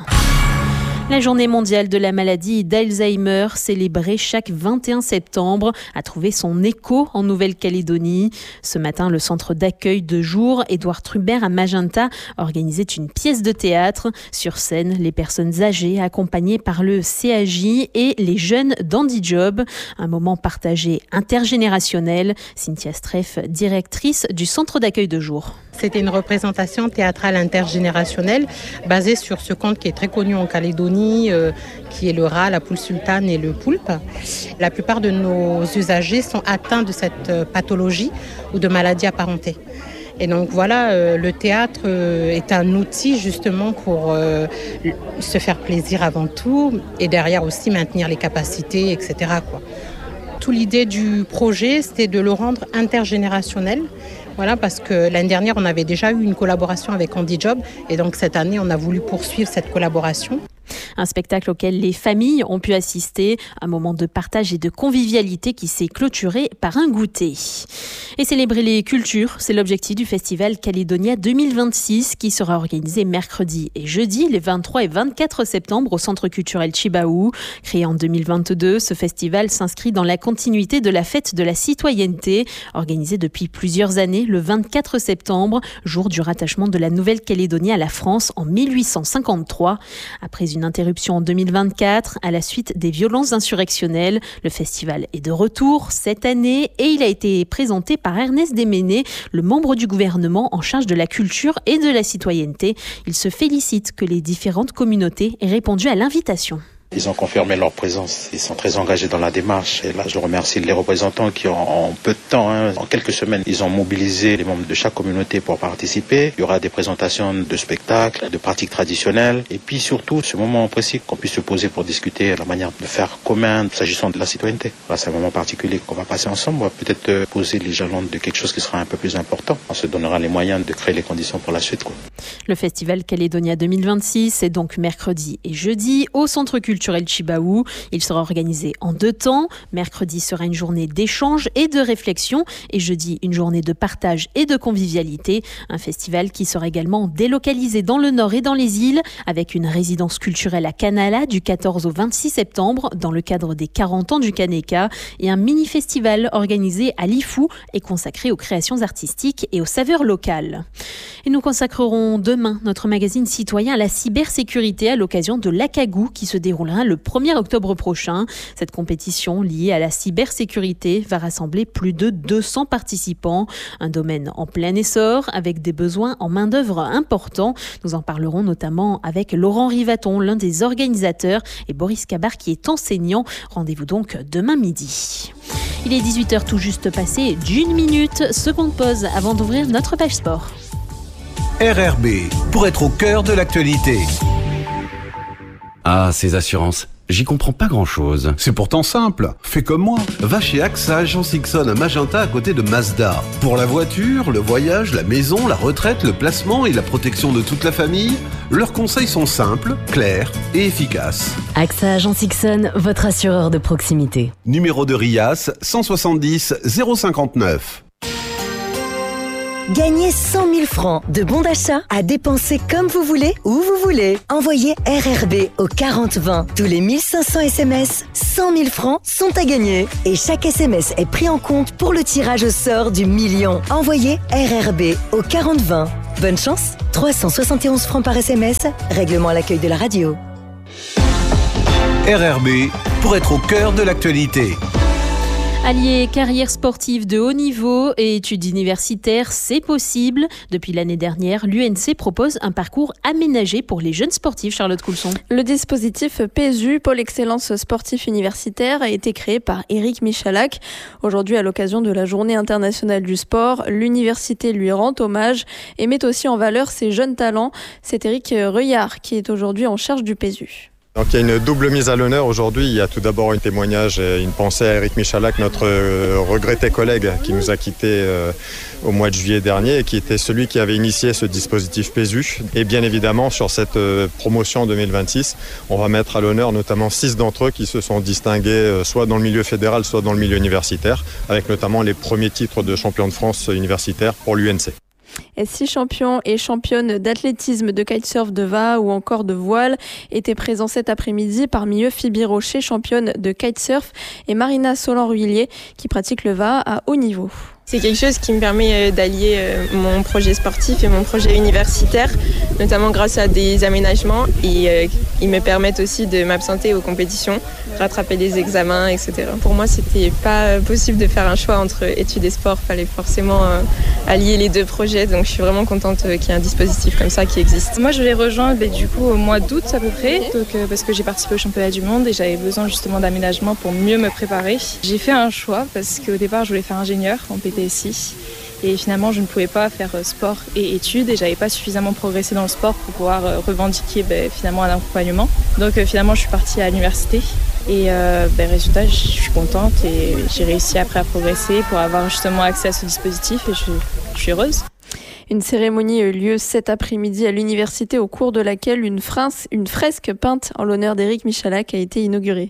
La journée mondiale de la maladie d'Alzheimer, célébrée chaque vingt et un septembre, a trouvé son écho en Nouvelle-Calédonie. Ce matin, le centre d'accueil de jour Édouard Trubert à Magenta organisait une pièce de théâtre. Sur scène, les personnes âgées accompagnées par le C A J et les jeunes d'Handijob. Un moment partagé intergénérationnel. Cynthia Streff, directrice du centre d'accueil de jour. C'était une représentation théâtrale intergénérationnelle basée sur ce conte qui est très connu en Calédonie, euh, qui est le rat, la poule sultane et le poulpe. La plupart de nos usagers sont atteints de cette euh, pathologie ou de maladie apparentée. Et donc voilà, euh, le théâtre euh, est un outil justement pour euh, se faire plaisir avant tout et derrière aussi maintenir les capacités, et cetera, quoi. Toute l'idée du projet, c'était de le rendre intergénérationnel. Voilà, parce que l'année dernière, on avait déjà eu une collaboration avec Handijob et donc cette année, on a voulu poursuivre cette collaboration. Un spectacle auquel les familles ont pu assister, un moment de partage et de convivialité qui s'est clôturé par un goûter. Et célébrer les cultures, c'est l'objectif du festival Calédonia deux mille vingt-six qui sera organisé mercredi et jeudi, les vingt-trois et vingt-quatre septembre au Centre culturel Chibaou. Créé en deux mille vingt-deux, ce festival s'inscrit dans la continuité de la fête de la citoyenneté, organisée depuis plusieurs années le vingt-quatre septembre, jour du rattachement de la Nouvelle-Calédonie à la France en mille huit cent cinquante-trois. Après une interruption en deux mille vingt-quatre, à la suite des violences insurrectionnelles, le festival est de retour cette année et il a été présenté par Ernest Déméné, le membre du gouvernement en charge de la culture et de la citoyenneté. Il se félicite que les différentes communautés aient répondu à l'invitation. Ils ont confirmé leur présence, ils sont très engagés dans la démarche et là je remercie les représentants qui ont, en peu de temps, hein, en quelques semaines, ils ont mobilisé les membres de chaque communauté pour participer. Il y aura des présentations de spectacles, de pratiques traditionnelles et puis surtout ce moment précis qu'on puisse se poser pour discuter la manière de faire commun s'agissant de la citoyenneté. Là, c'est un moment particulier qu'on va passer ensemble, on va peut-être poser les jalons de quelque chose qui sera un peu plus important. On se donnera les moyens de créer les conditions pour la suite, quoi. Le festival Calédonia deux mille vingt-six est donc mercredi et jeudi au Centre culturel Chibaou. Il sera organisé en deux temps. Mercredi sera une journée d'échange et de réflexion et jeudi une journée de partage et de convivialité. Un festival qui sera également délocalisé dans le nord et dans les îles avec une résidence culturelle à Canala du quatorze au vingt-six septembre dans le cadre des quarante ans du Kaneka et un mini-festival organisé à Lifou et consacré aux créations artistiques et aux saveurs locales. Et nous consacrerons demain notre magazine citoyen à la cybersécurité à l'occasion de l'Akagou qui se déroule déroulera le premier octobre prochain. Cette compétition liée à la cybersécurité va rassembler plus de deux cents participants. Un domaine en plein essor avec des besoins en main-d'œuvre importants. Nous en parlerons notamment avec Laurent Rivaton, l'un des organisateurs, et Boris Cabar qui est enseignant. Rendez-vous donc demain midi. Il est dix-huit heures tout juste passé d'une minute. Seconde pause avant d'ouvrir notre page sport. R R B, pour être au cœur de l'actualité. Ah, ces assurances, j'y comprends pas grand-chose. C'est pourtant simple. Fais comme moi. Va chez A X A Agence Ixon à Magenta à côté de Mazda. Pour la voiture, le voyage, la maison, la retraite, le placement et la protection de toute la famille, leurs conseils sont simples, clairs et efficaces. A X A Agence Ixon, votre assureur de proximité. Numéro de R I A S cent soixante-dix zéro cinquante-neuf. Gagnez cent mille francs de bons d'achat à dépenser comme vous voulez, où vous voulez. Envoyez R R B au quarante vingt. Tous les mille cinq cents S M S, cent mille francs sont à gagner. Et chaque S M S est pris en compte pour le tirage au sort du million. Envoyez R R B au quarante vingt. Bonne chance, trois cent soixante et onze francs par S M S. Règlement à l'accueil de la radio. R R B, pour être au cœur de l'actualité. Allier carrière sportive de haut niveau et études universitaires, c'est possible. Depuis l'année dernière, l'U N C propose un parcours aménagé pour les jeunes sportifs. Charlotte Coulson. Le dispositif P E S U, Pôle Excellence Sportif Universitaire, a été créé par Éric Michalak. Aujourd'hui, à l'occasion de la Journée internationale du sport, l'université lui rend hommage et met aussi en valeur ses jeunes talents. C'est Éric Reuillard qui est aujourd'hui en charge du P E S U. Donc il y a une double mise à l'honneur aujourd'hui. Il y a tout d'abord un témoignage et une pensée à Éric Michalak, notre regretté collègue qui nous a quittés au mois de juillet dernier et qui était celui qui avait initié ce dispositif P E S U. Et bien évidemment, sur cette promotion deux mille vingt-six, on va mettre à l'honneur notamment six d'entre eux qui se sont distingués soit dans le milieu fédéral, soit dans le milieu universitaire, avec notamment les premiers titres de champion de France universitaire pour l'U N C. Et six champions et championnes d'athlétisme, de kitesurf, de V A ou encore de voile étaient présents cet après-midi. Parmi eux, Phoebe Rocher, championne de kitesurf, et Marina Solan-Ruillier, qui pratique le V A à haut niveau. C'est quelque chose qui me permet d'allier mon projet sportif et mon projet universitaire, notamment grâce à des aménagements, et ils me permettent aussi de m'absenter aux compétitions, rattraper des examens, et cetera. Pour moi, c'était pas possible de faire un choix entre études et sport. Il fallait forcément allier les deux projets, donc je suis vraiment contente qu'il y ait un dispositif comme ça qui existe. Moi, je l'ai rejoint bah, du coup au mois d'août à peu près, donc, euh, parce que j'ai participé au championnat du monde et j'avais besoin justement d'aménagement pour mieux me préparer. J'ai fait un choix parce qu'au départ, je voulais faire ingénieur en P T S I. Et finalement, je ne pouvais pas faire sport et études et j'avais pas suffisamment progressé dans le sport pour pouvoir revendiquer ben, finalement un accompagnement. Donc euh, finalement, je suis partie à l'université et euh, ben, résultat, je suis contente et j'ai réussi après à progresser pour avoir justement accès à ce dispositif et je, je suis heureuse. Une cérémonie a eu lieu cet après-midi à l'université au cours de laquelle une, fresque, une fresque peinte en l'honneur d'Éric Michalak a été inaugurée.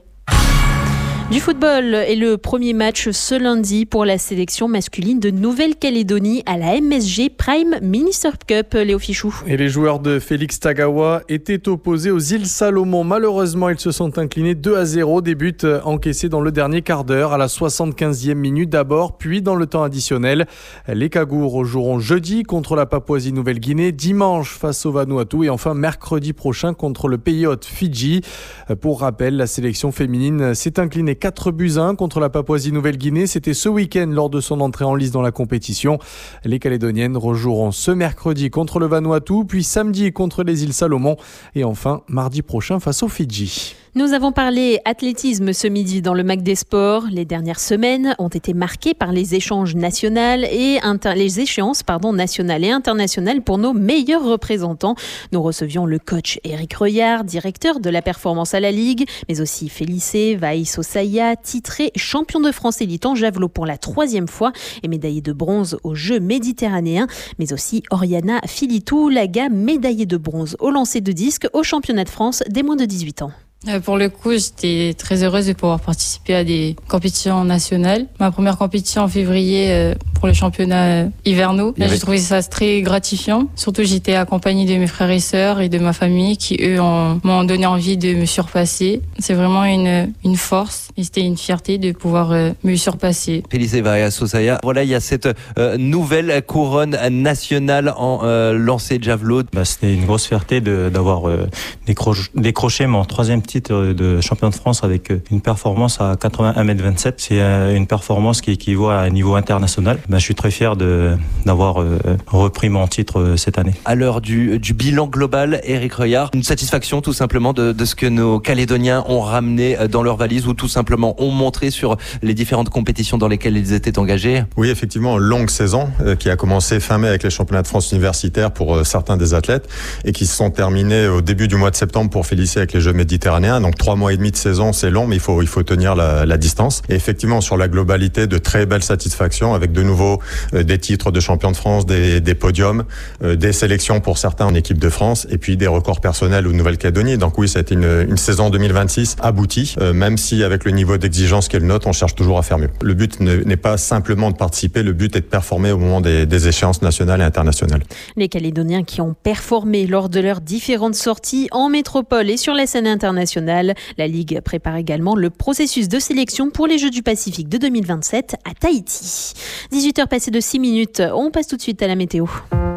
Du football et le premier match ce lundi pour la sélection masculine de Nouvelle-Calédonie à la M S G Prime Mini Surf Cup. Léo Fichou. Et les joueurs de Félix Tagawa étaient opposés aux îles Salomon. Malheureusement, ils se sont inclinés deux à zéro. Des buts encaissés dans le dernier quart d'heure à la soixante-quinzième minute d'abord, puis dans le temps additionnel. Les Cagours joueront jeudi contre la Papouasie-Nouvelle-Guinée, dimanche face au Vanuatu et enfin mercredi prochain contre le pays hôte Fidji. Pour rappel, la sélection féminine s'est inclinée quatre buts à un contre la Papouasie-Nouvelle-Guinée. C'était ce week-end lors de son entrée en lice dans la compétition. Les Calédoniennes rejoueront ce mercredi contre le Vanuatu, puis samedi contre les îles Salomon et enfin mardi prochain face aux Fidji. Nous avons parlé athlétisme ce midi dans le Mac des Sports. Les dernières semaines ont été marquées par les échanges nationaux et inter... les échéances pardon, nationales et internationales pour nos meilleurs représentants. Nous recevions le coach Éric Reuillard, directeur de la performance à la Ligue, mais aussi Félicé Vaïs Osaya, titré champion de France élite en javelot pour la troisième fois et médaillé de bronze aux Jeux méditerranéens, mais aussi Oriana Filitou-Laga, médaillée de bronze au lancer de disque au championnat de France des moins de dix-huit ans. Pour le coup, j'étais très heureuse de pouvoir participer à des compétitions nationales. Ma première compétition en février pour les championnats hivernaux. Là, j'ai trouvé ça très gratifiant. Surtout, j'étais accompagnée de mes frères et sœurs et de ma famille qui, eux, ont, m'ont donné envie de me surpasser. C'est vraiment une, une force et c'était une fierté de pouvoir me surpasser. Félicé Vaïs Osaya. Voilà, il y a cette euh, nouvelle couronne nationale en euh, lancer de javelot. Bah, c'était une grosse fierté de, d'avoir euh, décroché, décroché mon troisième titre titre de champion de France avec une performance à quatre-vingt-un mètres vingt-sept. C'est une performance qui équivaut à un niveau international. Ben, je suis très fier de, d'avoir repris mon titre cette année. À l'heure du, du bilan global, Éric Reuillard, une satisfaction tout simplement de, de ce que nos Calédoniens ont ramené dans leur valise ou tout simplement ont montré sur les différentes compétitions dans lesquelles ils étaient engagés? Oui, effectivement, longue saison euh, qui a commencé fin mai avec les championnats de France universitaires pour euh, certains des athlètes et qui se sont terminés au début du mois de septembre pour Félicie avec les Jeux méditerranéens. Donc trois mois et demi de saison, c'est long, mais il faut il faut tenir la, la distance. Et effectivement, sur la globalité, de très belles satisfactions avec de nouveau euh, des titres de champion de France, des, des podiums, euh, des sélections pour certains en équipe de France et puis des records personnels au Nouvelle-Calédonie. Donc oui, ça a été une, une saison deux mille vingt-six aboutie, euh, même si avec le niveau d'exigence qu'elle note, on cherche toujours à faire mieux. Le but ne, n'est pas simplement de participer, le but est de performer au moment des, des échéances nationales et internationales. Les Calédoniens qui ont performé lors de leurs différentes sorties en métropole et sur la scène internationale. La Ligue prépare également le processus de sélection pour les Jeux du Pacifique de deux mille vingt-sept à Tahiti. dix-huit heures passées de six minutes, on passe tout de suite à la météo.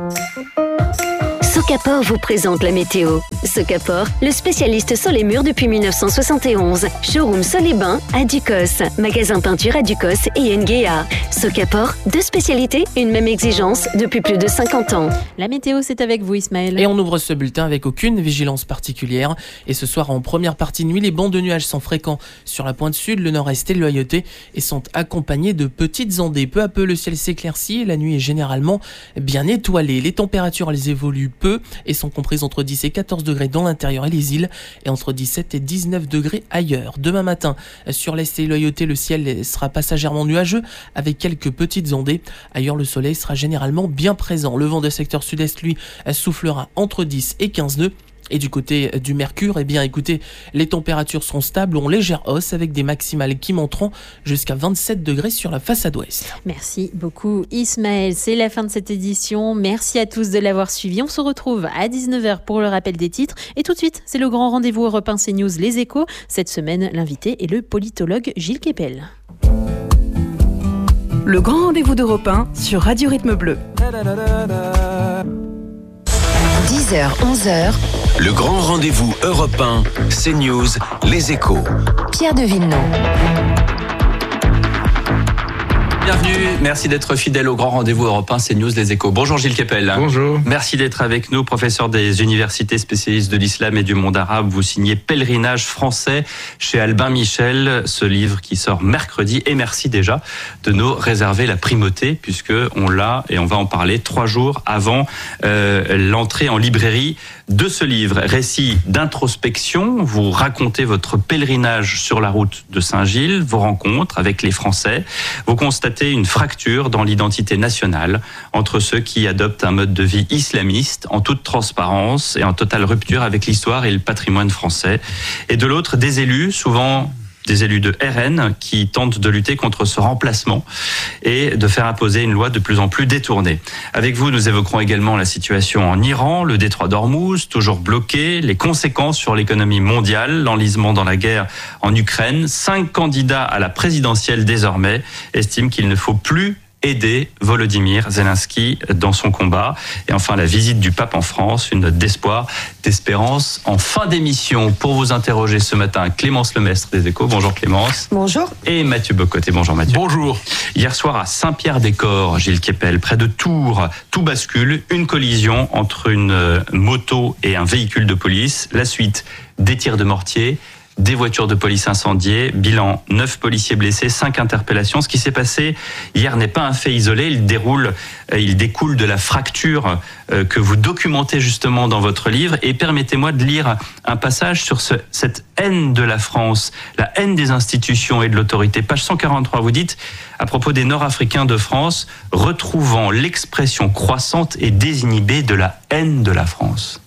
Socapor vous présente la météo. Socapor, le spécialiste sur les murs depuis mille neuf cent soixante et onze. Showroom Sol et Bain à Ducos. Magasin peinture à Ducos et Nguea. Socapor, deux spécialités, une même exigence depuis plus de cinquante ans. La météo, c'est avec vous, Ismaël. Et on ouvre ce bulletin avec aucune vigilance particulière. Et ce soir, en première partie de nuit, les bancs de nuages sont fréquents sur la pointe sud, le nord-est et le Loyauté et sont accompagnés de petites ondées. Peu à peu, le ciel s'éclaircit et la nuit est généralement bien étoilée. Les températures, elles évoluent peu et sont comprises entre dix et quatorze degrés dans l'intérieur et les îles et entre dix-sept et dix-neuf degrés ailleurs. Demain matin, sur l'est et Loyauté, le ciel sera passagèrement nuageux avec quelques petites ondées. Ailleurs, le soleil sera généralement bien présent. Le vent de secteur sud-est, lui, soufflera entre dix et quinze nœuds. Et du côté du Mercure, eh bien écoutez, les températures seront stables ou en légère hausse avec des maximales qui monteront jusqu'à vingt-sept degrés sur la façade ouest. Merci beaucoup Ismaël, c'est la fin de cette édition. Merci à tous de l'avoir suivi. On se retrouve à dix-neuf heures pour le rappel des titres. Et tout de suite, c'est le grand rendez-vous Europe un CNews Les Échos. Cette semaine, l'invité est le politologue Gilles Kepel. Le grand rendez-vous d'Europe un sur Radio Rythme Bleu. dix heures, onze heures. Le grand rendez-vous Europe un, CNews, Les Échos. Pierre de Villeneuve. Bienvenue, merci d'être fidèle au grand rendez-vous Europe un, CNews, Les Échos. Bonjour Gilles Kepel. Bonjour. Merci d'être avec nous, professeur des universités spécialistes de l'islam et du monde arabe. Vous signez Pèlerinage français chez Albin Michel, ce livre qui sort mercredi. Et merci déjà de nous réserver la primauté, puisque on l'a, et on va en parler, trois jours avant euh, l'entrée en librairie de ce livre. Récit d'introspection, vous racontez votre pèlerinage sur la route de Saint-Gilles, vos rencontres avec les Français. Vous constatez une fracture dans l'identité nationale entre ceux qui adoptent un mode de vie islamiste en toute transparence et en totale rupture avec l'histoire et le patrimoine français, et de l'autre des élus, souvent des élus de R N, qui tentent de lutter contre ce remplacement et de faire imposer une loi de plus en plus détournée. Avec vous, nous évoquerons également la situation en Iran, le détroit d'Ormuz, toujours bloqué, les conséquences sur l'économie mondiale, l'enlisement dans la guerre en Ukraine. Cinq candidats à la présidentielle désormais estiment qu'il ne faut plus aider Volodymyr Zelensky dans son combat. Et enfin, la visite du pape en France, une note d'espoir, d'espérance en fin d'émission. Pour vous interroger ce matin, Clémence Lemestre des Échos. Bonjour Clémence. Bonjour. Et Mathieu Bocoté. Bonjour Mathieu. Bonjour. Hier soir à Saint-Pierre-des-Corps, Gilles Kepel, près de Tours, tout bascule. Une collision entre une moto et un véhicule de police. La suite, des tirs de mortier, des voitures de police incendiées, bilan neuf policiers blessés, cinq interpellations. Ce qui s'est passé hier n'est pas un fait isolé, il déroule, il découle de la fracture que vous documentez justement dans votre livre. Et permettez-moi de lire un passage sur ce, cette haine de la France, la haine des institutions et de l'autorité. Page cent quarante-trois, vous dites, à propos des Nord-Africains de France, retrouvant l'expression croissante et désinhibée de la haine de la France.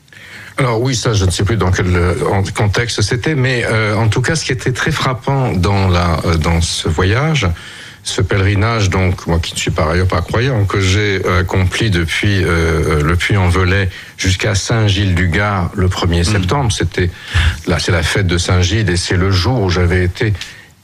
Alors oui, ça, je ne sais plus dans quel contexte c'était, mais euh, en tout cas, ce qui était très frappant dans la euh, dans ce voyage, ce pèlerinage, donc moi qui ne suis par ailleurs pas croyant, que j'ai euh, accompli depuis euh, le Puy-en-Velay jusqu'à Saint-Gilles-du-Gard le premier septembre. C'était là, c'est la fête de Saint-Gilles et c'est le jour où j'avais été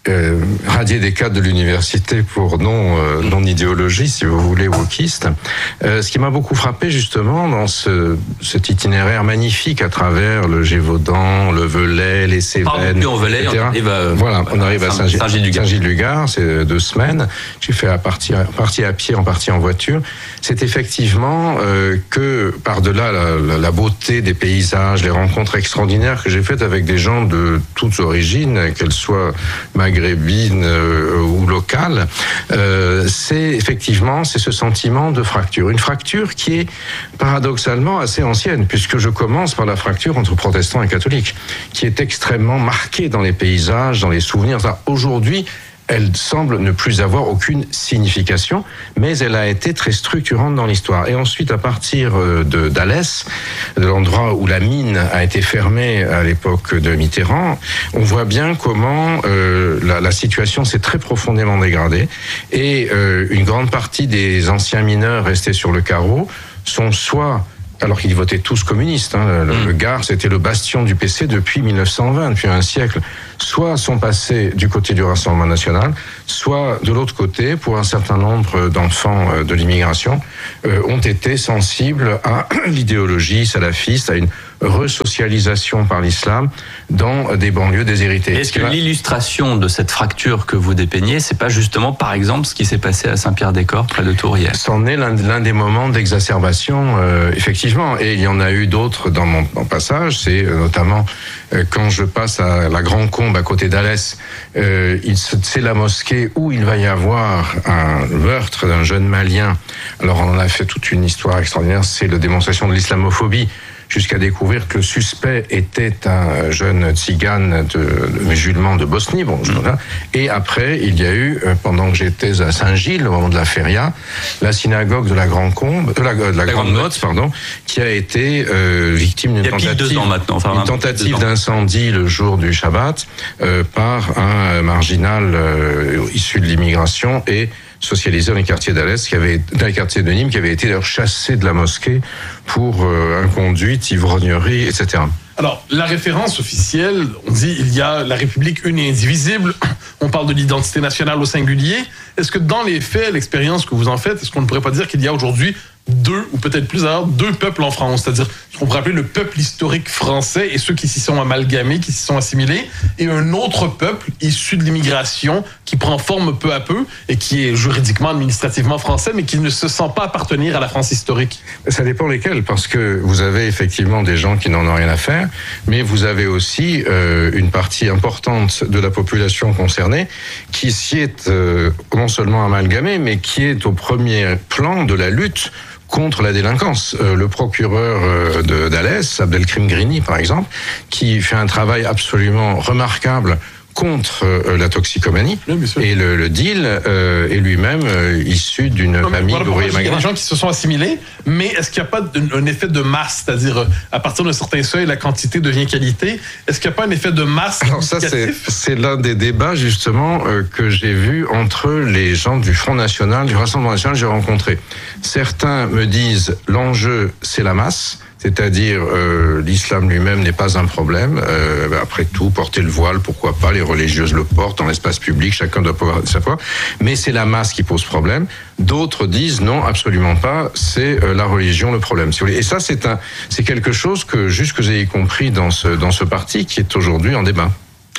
euh, radié des cadres de l'université pour non, euh, non idéologie, si vous voulez, wokiste. Euh, ce qui m'a beaucoup frappé, justement, dans ce, cet itinéraire magnifique à travers le Gévaudan, le Velay, les Cévennes, Par on Velay, on arrive à, voilà, on arrive à Saint-Gilles-du-Gard. Saint-Gilles-du-Gard, c'est deux semaines. J'ai fait à partie, partie à pied, en partie en voiture. C'est effectivement euh, que, par-delà la, la, la beauté des paysages, les rencontres extraordinaires que j'ai faites avec des gens de toutes origines, qu'elles soient maghrébines euh, ou locales, euh, c'est effectivement c'est ce sentiment de fracture. Une fracture qui est paradoxalement assez ancienne, puisque je commence par la fracture entre protestants et catholiques, qui est extrêmement marquée dans les paysages, dans les souvenirs. Aujourd'hui, elle semble ne plus avoir aucune signification, mais elle a été très structurante dans l'histoire. Et ensuite, à partir de d'Alès, de l'endroit où la mine a été fermée à l'époque de Mitterrand, on voit bien comment euh, la, la situation s'est très profondément dégradée. Et euh, une grande partie des anciens mineurs restés sur le carreau sont soit... alors qu'ils votaient tous communistes. Hein. Le, mmh. le Gard, c'était le bastion du P C depuis mille neuf cent vingt, depuis un siècle. Soit sont passés du côté du Rassemblement national, soit de l'autre côté, pour un certain nombre d'enfants de l'immigration, euh, ont été sensibles à l'idéologie salafiste, à une resocialisation par l'islam dans des banlieues déshéritées. Est-ce que l'illustration de cette fracture que vous dépeignez, c'est pas justement, par exemple, ce qui s'est passé à Saint-Pierre-des-Corps, près de Tours hier ? C'en est l'un, l'un des moments d'exacerbation, euh, effectivement. Et il y en a eu d'autres dans mon, mon passage. C'est euh, notamment euh, quand je passe à la Grande Combe, à côté d'Alès, euh, il, c'est la mosquée où il va y avoir un meurtre d'un jeune Malien. Alors on en a fait toute une histoire extraordinaire. C'est la démonstration de l'islamophobie, jusqu'à découvrir que le suspect était un jeune tzigane de, de musulman de Bosnie. Bon, je mmh. Et après, il y a eu, pendant que j'étais à Saint-Gilles, au moment de la feria, la synagogue de la Grande Combe, de la, de la, la Grande Motte, pardon, qui a été euh, victime d'une tentative, enfin, une tentative d'incendie le jour du Shabbat euh, par un marginal euh, issu de l'immigration et socialisé dans les quartiers d'Alès, qui avait, dans les quartiers de Nîmes, qui avait été d'ailleurs chassé de la mosquée pour euh, inconduite, ivrognerie, et cetera. Alors, la référence officielle, on dit il y a la République une et indivisible, on parle de l'identité nationale au singulier. Est-ce que dans les faits, l'expérience que vous en faites, est-ce qu'on ne pourrait pas dire qu'il y a aujourd'hui deux, ou peut-être plus d'ailleurs, deux peuples en France, c'est-à-dire ce qu'on pourrait appeler le peuple historique français et ceux qui s'y sont amalgamés, qui s'y sont assimilés, et un autre peuple issu de l'immigration qui prend forme peu à peu et qui est juridiquement, administrativement français, mais qui ne se sent pas appartenir à la France historique? Ça dépend lesquels, parce que vous avez effectivement des gens qui n'en ont rien à faire, mais vous avez aussi euh, une partie importante de la population concernée qui s'y est euh, non seulement amalgamée, mais qui est au premier plan de la lutte contre la délinquance. Euh, le procureur euh, de, d'Alès, Abdelkrim Grini par exemple, qui fait un travail absolument remarquable contre euh, la toxicomanie, oui, et le, le deal euh, est lui-même euh, issu d'une non, famille d'ouvriers maghrébins. Il y a des gens qui se sont assimilés, mais est-ce qu'il n'y a pas un, un effet de masse, c'est-à-dire à partir d'un certain seuil, la quantité devient qualité? Est-ce qu'il n'y a pas un effet de masse? Alors ça, c'est, c'est l'un des débats justement euh, que j'ai vu entre les gens du Front National, du Rassemblement National que j'ai rencontrés. Certains me disent l'enjeu, c'est la masse. C'est-à-dire, euh, l'islam lui-même n'est pas un problème. Euh, après tout, porter le voile, pourquoi pas, les religieuses le portent dans l'espace public, chacun doit pouvoir savoir. Mais c'est la masse qui pose problème. D'autres disent non, absolument pas, c'est euh, la religion le problème. Si vous voulez. Et ça, c'est un, c'est quelque chose que, juste que vous ayez compris dans ce, dans ce parti qui est aujourd'hui en débat.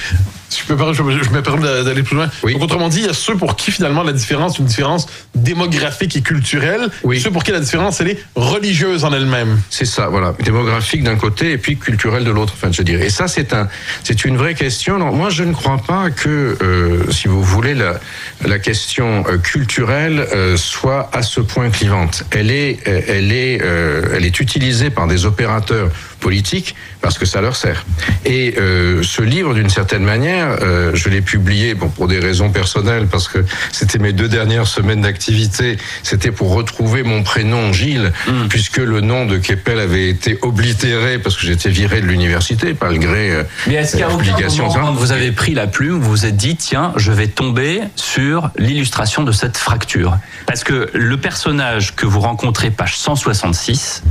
Si je, peux, je, je me permets d'aller plus loin. Oui. Donc, autrement dit, il y a ceux pour qui finalement la différence est une différence démographique et culturelle, oui. Ceux pour qui la différence elle est religieuse en elle-même. C'est ça, voilà, démographique d'un côté et puis culturelle de l'autre, enfin je dirais. Et ça c'est un, c'est une vraie question. Alors, moi je ne crois pas que, euh, si vous voulez, la, la question euh, culturelle euh, soit à ce point clivante. Elle est, euh, elle est, euh, elle est utilisée par des opérateurs politiques parce que ça leur sert. Et euh, ce livre, d'une certaine manière, euh, je l'ai publié bon, pour des raisons personnelles, parce que c'était mes deux dernières semaines d'activité, c'était pour retrouver mon prénom Gilles, mmh. puisque le nom de Keppel avait été oblitéré parce que j'étais viré de l'université, malgré euh, Mais est-ce qu'il y a aucun moment, quand vous avez pris la plume, vous vous êtes dit, tiens, je vais tomber sur l'illustration de cette fracture? Parce que le personnage que vous rencontrez, page cent soixante-six,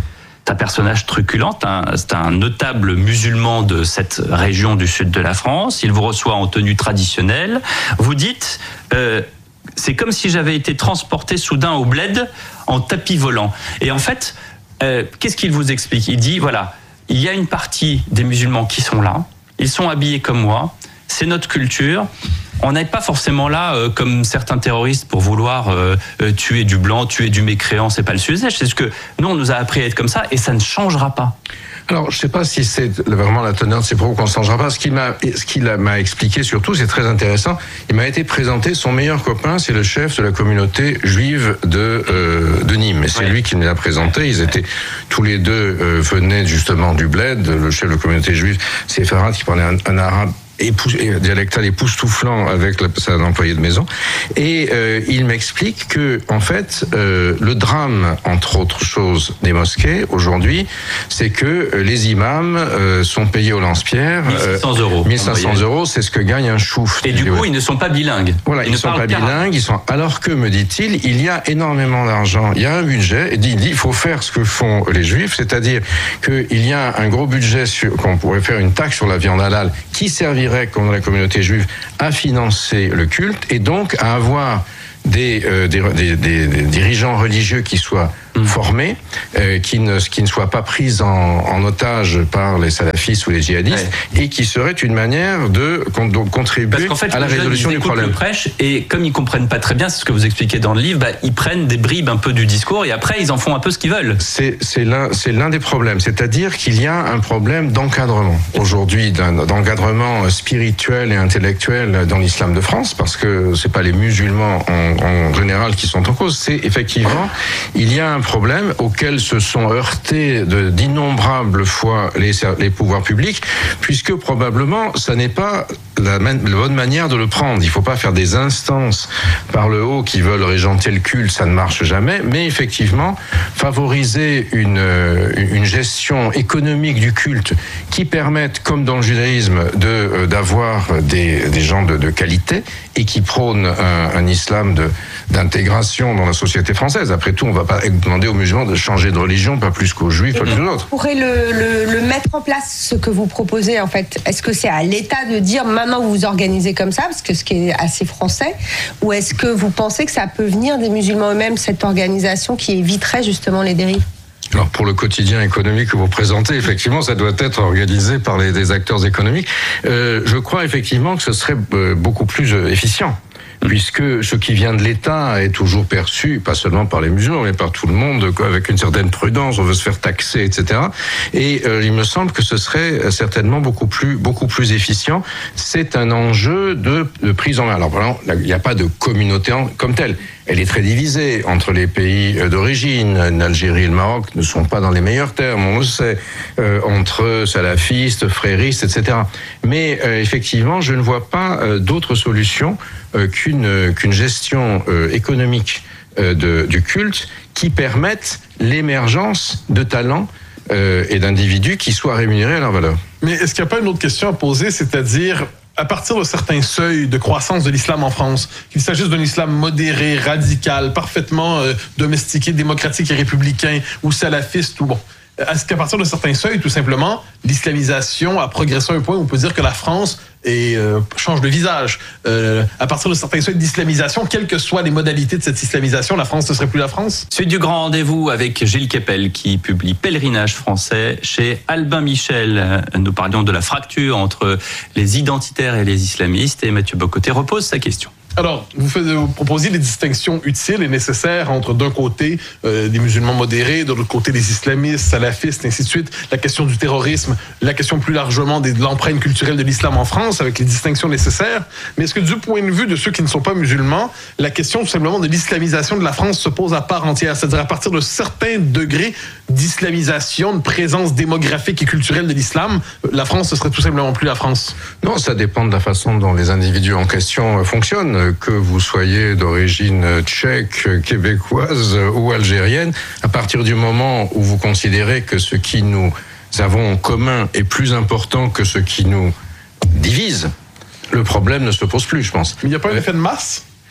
un personnage truculent, un, c'est un notable musulman de cette région du sud de la France. Il vous reçoit en tenue traditionnelle. Vous dites, euh, c'est comme si j'avais été transporté soudain au bled en tapis volant. Et en fait, euh, qu'est-ce qu'il vous explique? Il dit, voilà, il y a une partie des musulmans qui sont là, ils sont habillés comme moi, c'est notre culture. On n'est pas forcément là euh, comme certains terroristes pour vouloir euh, euh, tuer du blanc, tuer du mécréant, c'est pas le sujet. C'est ce que nous, on nous a appris à être comme ça et ça ne changera pas. Alors, je ne sais pas si c'est vraiment la teneur de ces propos qu'on ne changera pas. Ce qu'il m'a, ce qu'il m'a expliqué surtout, c'est très intéressant. Il m'a été présenté, son meilleur copain, c'est le chef de la communauté juive de, euh, de Nîmes. Et c'est ouais. lui qui me l'a présenté. Ils étaient tous les deux euh, venaient justement du bled. Le chef de la communauté juive, c'est Farad, qui parlait un, un arabe Épous, dialectal époustouflant avec sa employée de maison, et euh, il m'explique que en fait euh, le drame, entre autres choses, des mosquées aujourd'hui, c'est que les imams euh, sont payés au lance-pierre mille cinq cents euros. mille cinq cents euros, c'est ce que gagne un chouf. Et du coup, ils ne sont pas bilingues. Voilà, ils, ils ne sont pas bilingues. Ils sont alors que, me dit-il, il y a énormément d'argent, il y a un budget. Il dit, il faut faire ce que font les juifs, c'est-à-dire qu'il y a un gros budget sur, qu'on pourrait faire une taxe sur la viande halal qui servirait comme la communauté juive à financer le culte et donc à avoir des, euh, des, des, des, des dirigeants religieux qui soient mmh. formés, euh, qui, ne, qui ne soient pas pris en, en otage par les salafistes ou les djihadistes, ouais. et qui serait une manière de, de contribuer Parce qu'en fait, à la résolution jeunes, ils du problème. Le prêche, et comme ils comprennent pas très bien, c'est ce que vous expliquez dans le livre, bah, ils prennent des bribes un peu du discours et après ils en font un peu ce qu'ils veulent. C'est, c'est, l'un, c'est l'un des problèmes, c'est-à-dire qu'il y a un problème d'encadrement aujourd'hui, d'un, d'encadrement spirituel et intellectuel dans l'islam de France, parce que c'est pas les musulmans en en général qui sont en cause, c'est effectivement, il y a un problème auquel se sont heurtés de, d'innombrables fois les, les pouvoirs publics, puisque probablement, ça n'est pas la, man, la bonne manière de le prendre. Il ne faut pas faire des instances par le haut qui veulent régenter le culte, ça ne marche jamais, mais effectivement, favoriser une, une gestion économique du culte qui permette, comme dans le judaïsme, de, d'avoir des, des gens de, de qualité et qui prônent un, un islam de d'intégration dans la société française. Après tout, on ne va pas demander aux musulmans de changer de religion, pas plus qu'aux juifs, pas plus qu'aux autres. Vous pourrez le, le, le mettre en place, ce que vous proposez, en fait. Est-ce que c'est à l'État de dire maintenant vous vous organisez comme ça, parce que ce qui est assez français, ou est-ce que vous pensez que ça peut venir des musulmans eux-mêmes, cette organisation qui éviterait justement les dérives ? Alors pour le quotidien économique que vous présentez, effectivement, ça doit être organisé par les, des acteurs économiques. Euh, je crois effectivement que ce serait beaucoup plus efficient. Puisque ce qui vient de l'État est toujours perçu, pas seulement par les musulmans, mais par tout le monde, avec une certaine prudence, on veut se faire taxer, et cetera. Et euh, il me semble que ce serait certainement beaucoup plus, beaucoup plus efficient. C'est un enjeu de, de prise en main. Alors, par exemple, il n'y a pas de communauté en, comme telle. Elle est très divisée entre les pays d'origine. L'Algérie et le Maroc ne sont pas dans les meilleurs termes, on le sait, euh, entre salafistes, fréristes, et cetera. Mais euh, effectivement, je ne vois pas euh, d'autre solution euh, qu'une, qu'une gestion euh, économique euh, de, du culte qui permette l'émergence de talents euh, et d'individus qui soient rémunérés à leur valeur. Mais est-ce qu'il n'y a pas une autre question à poser, c'est-à-dire à partir de certains seuils de croissance de l'islam en France, qu'il s'agisse d'un islam modéré, radical, parfaitement euh, domestiqué, démocratique et républicain, ou salafiste, ou bon, est-ce qu'à partir de certains seuils, tout simplement, l'islamisation a progressé à un point où on peut dire que la France est, euh, change de visage. Euh, à partir de certains seuils d'islamisation, quelles que soient les modalités de cette islamisation, la France ne serait plus la France? Suite du grand rendez-vous avec Gilles Kepel qui publie Pèlerinage français chez Albin Michel. Nous parlions de la fracture entre les identitaires et les islamistes et Mathieu Bocoté repose sa question. Alors, vous, faites, vous proposez des distinctions utiles et nécessaires entre, d'un côté, euh, des musulmans modérés, de l'autre côté, les islamistes, salafistes, ainsi de suite, la question du terrorisme, la question plus largement des, de l'empreinte culturelle de l'islam en France, avec les distinctions nécessaires. Mais est-ce que du point de vue de ceux qui ne sont pas musulmans, la question tout simplement de l'islamisation de la France se pose à part entière? C'est-à-dire à partir de certains degrés d'islamisation, de présence démographique et culturelle de l'islam, la France ne serait tout simplement plus la France? Non, ça dépend de la façon dont les individus en question fonctionnent. Que vous soyez d'origine tchèque, québécoise ou algérienne, à partir du moment où vous considérez que ce qui nous avons en commun est plus important que ce qui nous divise, le problème ne se pose plus, je pense. Mais il n'y a pas un effet de masse ?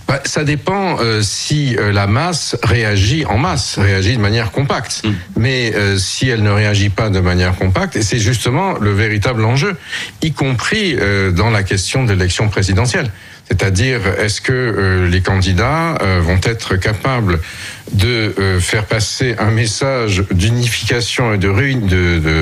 Bah, ça dépend euh, si euh, la masse réagit en masse, réagit de manière compacte. Mmh. Mais euh, si elle ne réagit pas de manière compacte, et c'est justement le véritable enjeu, y compris euh, dans la question de l'élection présidentielle. C'est-à-dire, est-ce que euh, les candidats euh, vont être capables de euh, faire passer un message d'unification et de ruine de, de,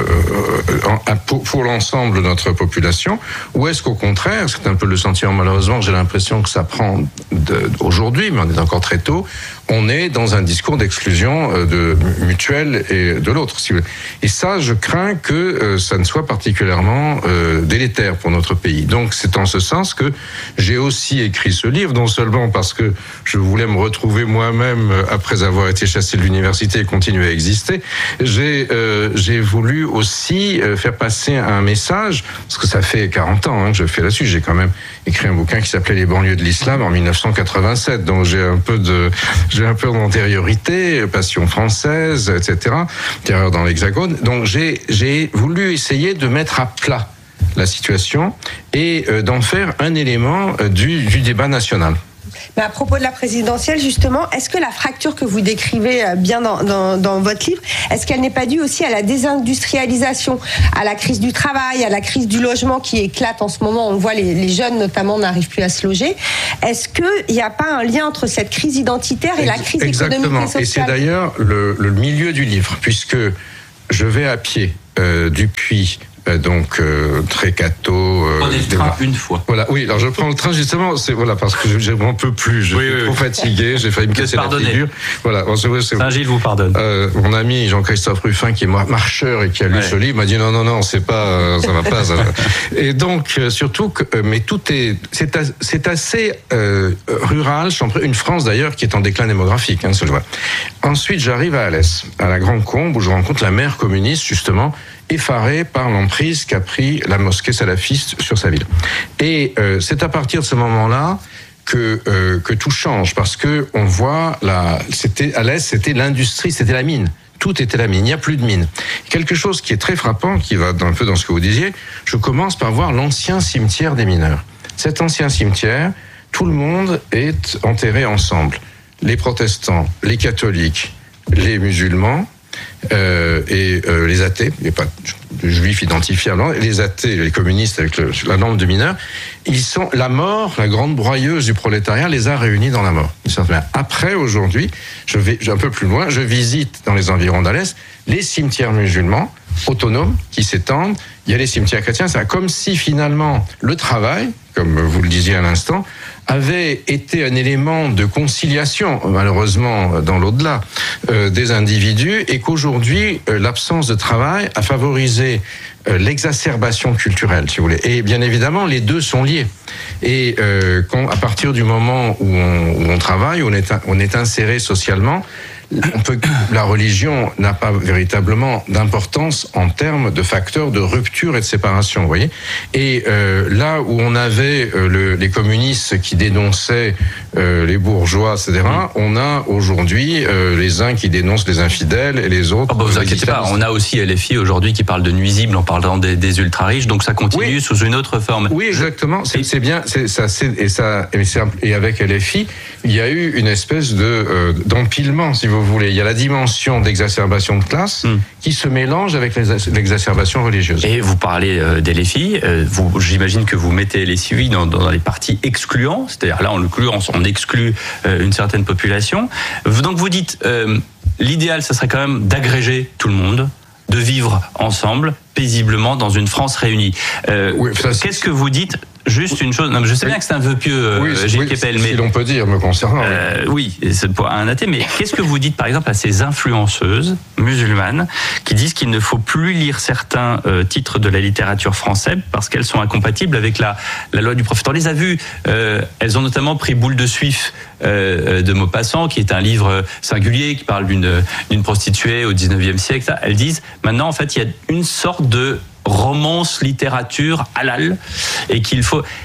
euh, pour, pour l'ensemble de notre population, ou est-ce qu'au contraire, c'est un peu le sentiment malheureusement, j'ai l'impression que ça prend de, aujourd'hui, mais on est encore très tôt, on est dans un discours d'exclusion euh, de mutuelle et de l'autre. Et ça, je crains que euh, ça ne soit particulièrement euh, délétère pour notre pays. Donc c'est en ce sens que j'ai aussi écrit ce livre, non seulement parce que je voulais me retrouver moi-même après avoir été chassé de l'université et continuer à exister, j'ai euh, j'ai voulu aussi euh, faire passer un message, parce que ça fait quarante ans hein, que je fais là-dessus, j'ai quand même écrit un bouquin qui s'appelait Les banlieues de l'islam en dix-neuf cent quatre-vingt-sept, donc j'ai un peu de j'ai un peu d'antériorité, passion française, et cetera, terreur dans l'Hexagone, donc j'ai j'ai voulu essayer de mettre à plat la situation et euh, d'en faire un élément euh, du, du débat national. Mais à propos de la présidentielle, justement, est-ce que la fracture que vous décrivez bien dans, dans, dans votre livre, est-ce qu'elle n'est pas due aussi à la désindustrialisation, à la crise du travail, à la crise du logement qui éclate en ce moment? On voit les, les jeunes, notamment, n'arrivent plus à se loger. Est-ce qu'il n'y a pas un lien entre cette crise identitaire et la crise Exactement. économique et sociale? Et c'est d'ailleurs le, le milieu du livre, puisque je vais à pied euh, du Puy, donc euh, Trécateau. Euh, Prenez le train une fois. Voilà, oui. Alors je prends le train justement, c'est voilà parce que je n'en peux plus, je oui, suis oui, trop oui. fatigué, j'ai failli me casser la figure. Voilà. Saint-Gilles vous pardonne. Euh, mon ami Jean-Christophe Ruffin, qui est marcheur et qui a lu ouais. ce livre, m'a dit non non non, c'est pas, euh, ça va pas. Ça va. Et donc euh, surtout que, euh, mais tout est, c'est, as, c'est assez euh, rural, une France d'ailleurs qui est en déclin démographique, hein, ça je vois. Ensuite, j'arrive à Alès, à la Grande Combe, où je rencontre la maire communiste justement, effaré par l'emprise qu'a pris la mosquée salafiste sur sa ville. Et euh, c'est à partir de ce moment-là que euh, que tout change, parce que on voit la, c'était à l'est, c'était l'industrie, c'était la mine. Tout était la mine, il n'y a plus de mine. Quelque chose qui est très frappant, qui va un peu dans ce que vous disiez, je commence par voir l'ancien cimetière des mineurs. Cet ancien cimetière, tout le monde est enterré ensemble. Les protestants, les catholiques, les musulmans, Euh, et euh, les athées, il n'y a pas de juifs identifiables, les athées, les communistes avec le, la norme de mineurs, ils sont, la mort, la grande broyeuse du prolétariat les a réunis dans la mort. Après, aujourd'hui, je vais un peu plus loin, je visite dans les environs d'Alès les cimetières musulmans autonomes qui s'étendent, il y a les cimetières chrétiens, c'est comme si finalement le travail, comme vous le disiez à l'instant, avait été un élément de conciliation, malheureusement dans l'au-delà, euh, des individus, et qu'aujourd'hui, euh, l'absence de travail a favorisé euh, l'exacerbation culturelle, si vous voulez. Et bien évidemment, les deux sont liés. Et euh, quand, à partir du moment où on, où on travaille, on est, on est inséré socialement, on peut, la religion n'a pas véritablement d'importance en termes de facteurs de rupture et de séparation, vous voyez. Et euh, là où on avait euh, le, les communistes qui dénonçaient euh, les bourgeois, et cetera, on a aujourd'hui euh, les uns qui dénoncent les infidèles et les autres. Oh bah vous inquiétez pas, on a aussi L F I aujourd'hui qui parle de nuisibles en parlant des, des ultra-riches, donc ça continue oui. sous une autre forme. Oui, exactement. C'est, c'est bien, c'est, ça, c'est, et ça, et, c'est, et avec L F I, il y a eu une espèce de euh, d'empilement, si vous vous voulez. Il y a la dimension d'exacerbation de classe mm. qui se mélange avec l'exacerbation religieuse. Et vous parlez euh, des L F I, euh, vous, j'imagine que vous mettez les L F I dans, dans les partis excluants, c'est-à-dire là en l'occurrence on exclut euh, une certaine population. Donc vous dites, euh, l'idéal ça serait quand même d'agréger tout le monde, de vivre ensemble, paisiblement dans une France réunie. Euh, oui, ça, qu'est-ce que vous dites? Juste une chose, non, mais je sais oui. bien que c'est un vœu pieux, euh, oui, Gilles oui, Kepel, mais si l'on peut dire me concernant. Euh, oui, c'est pour un athée. Mais qu'est-ce que vous dites, par exemple, à ces influenceuses musulmanes qui disent qu'il ne faut plus lire certains euh, titres de la littérature française parce qu'elles sont incompatibles avec la la loi du prophète? On les a vues. Euh, elles ont notamment pris Boule de Suif euh, de Maupassant, qui est un livre singulier qui parle d'une d'une prostituée au dix-neuvième siècle. Elles disent maintenant, en fait, il y a une sorte de romance littérature halal et qu'il faut.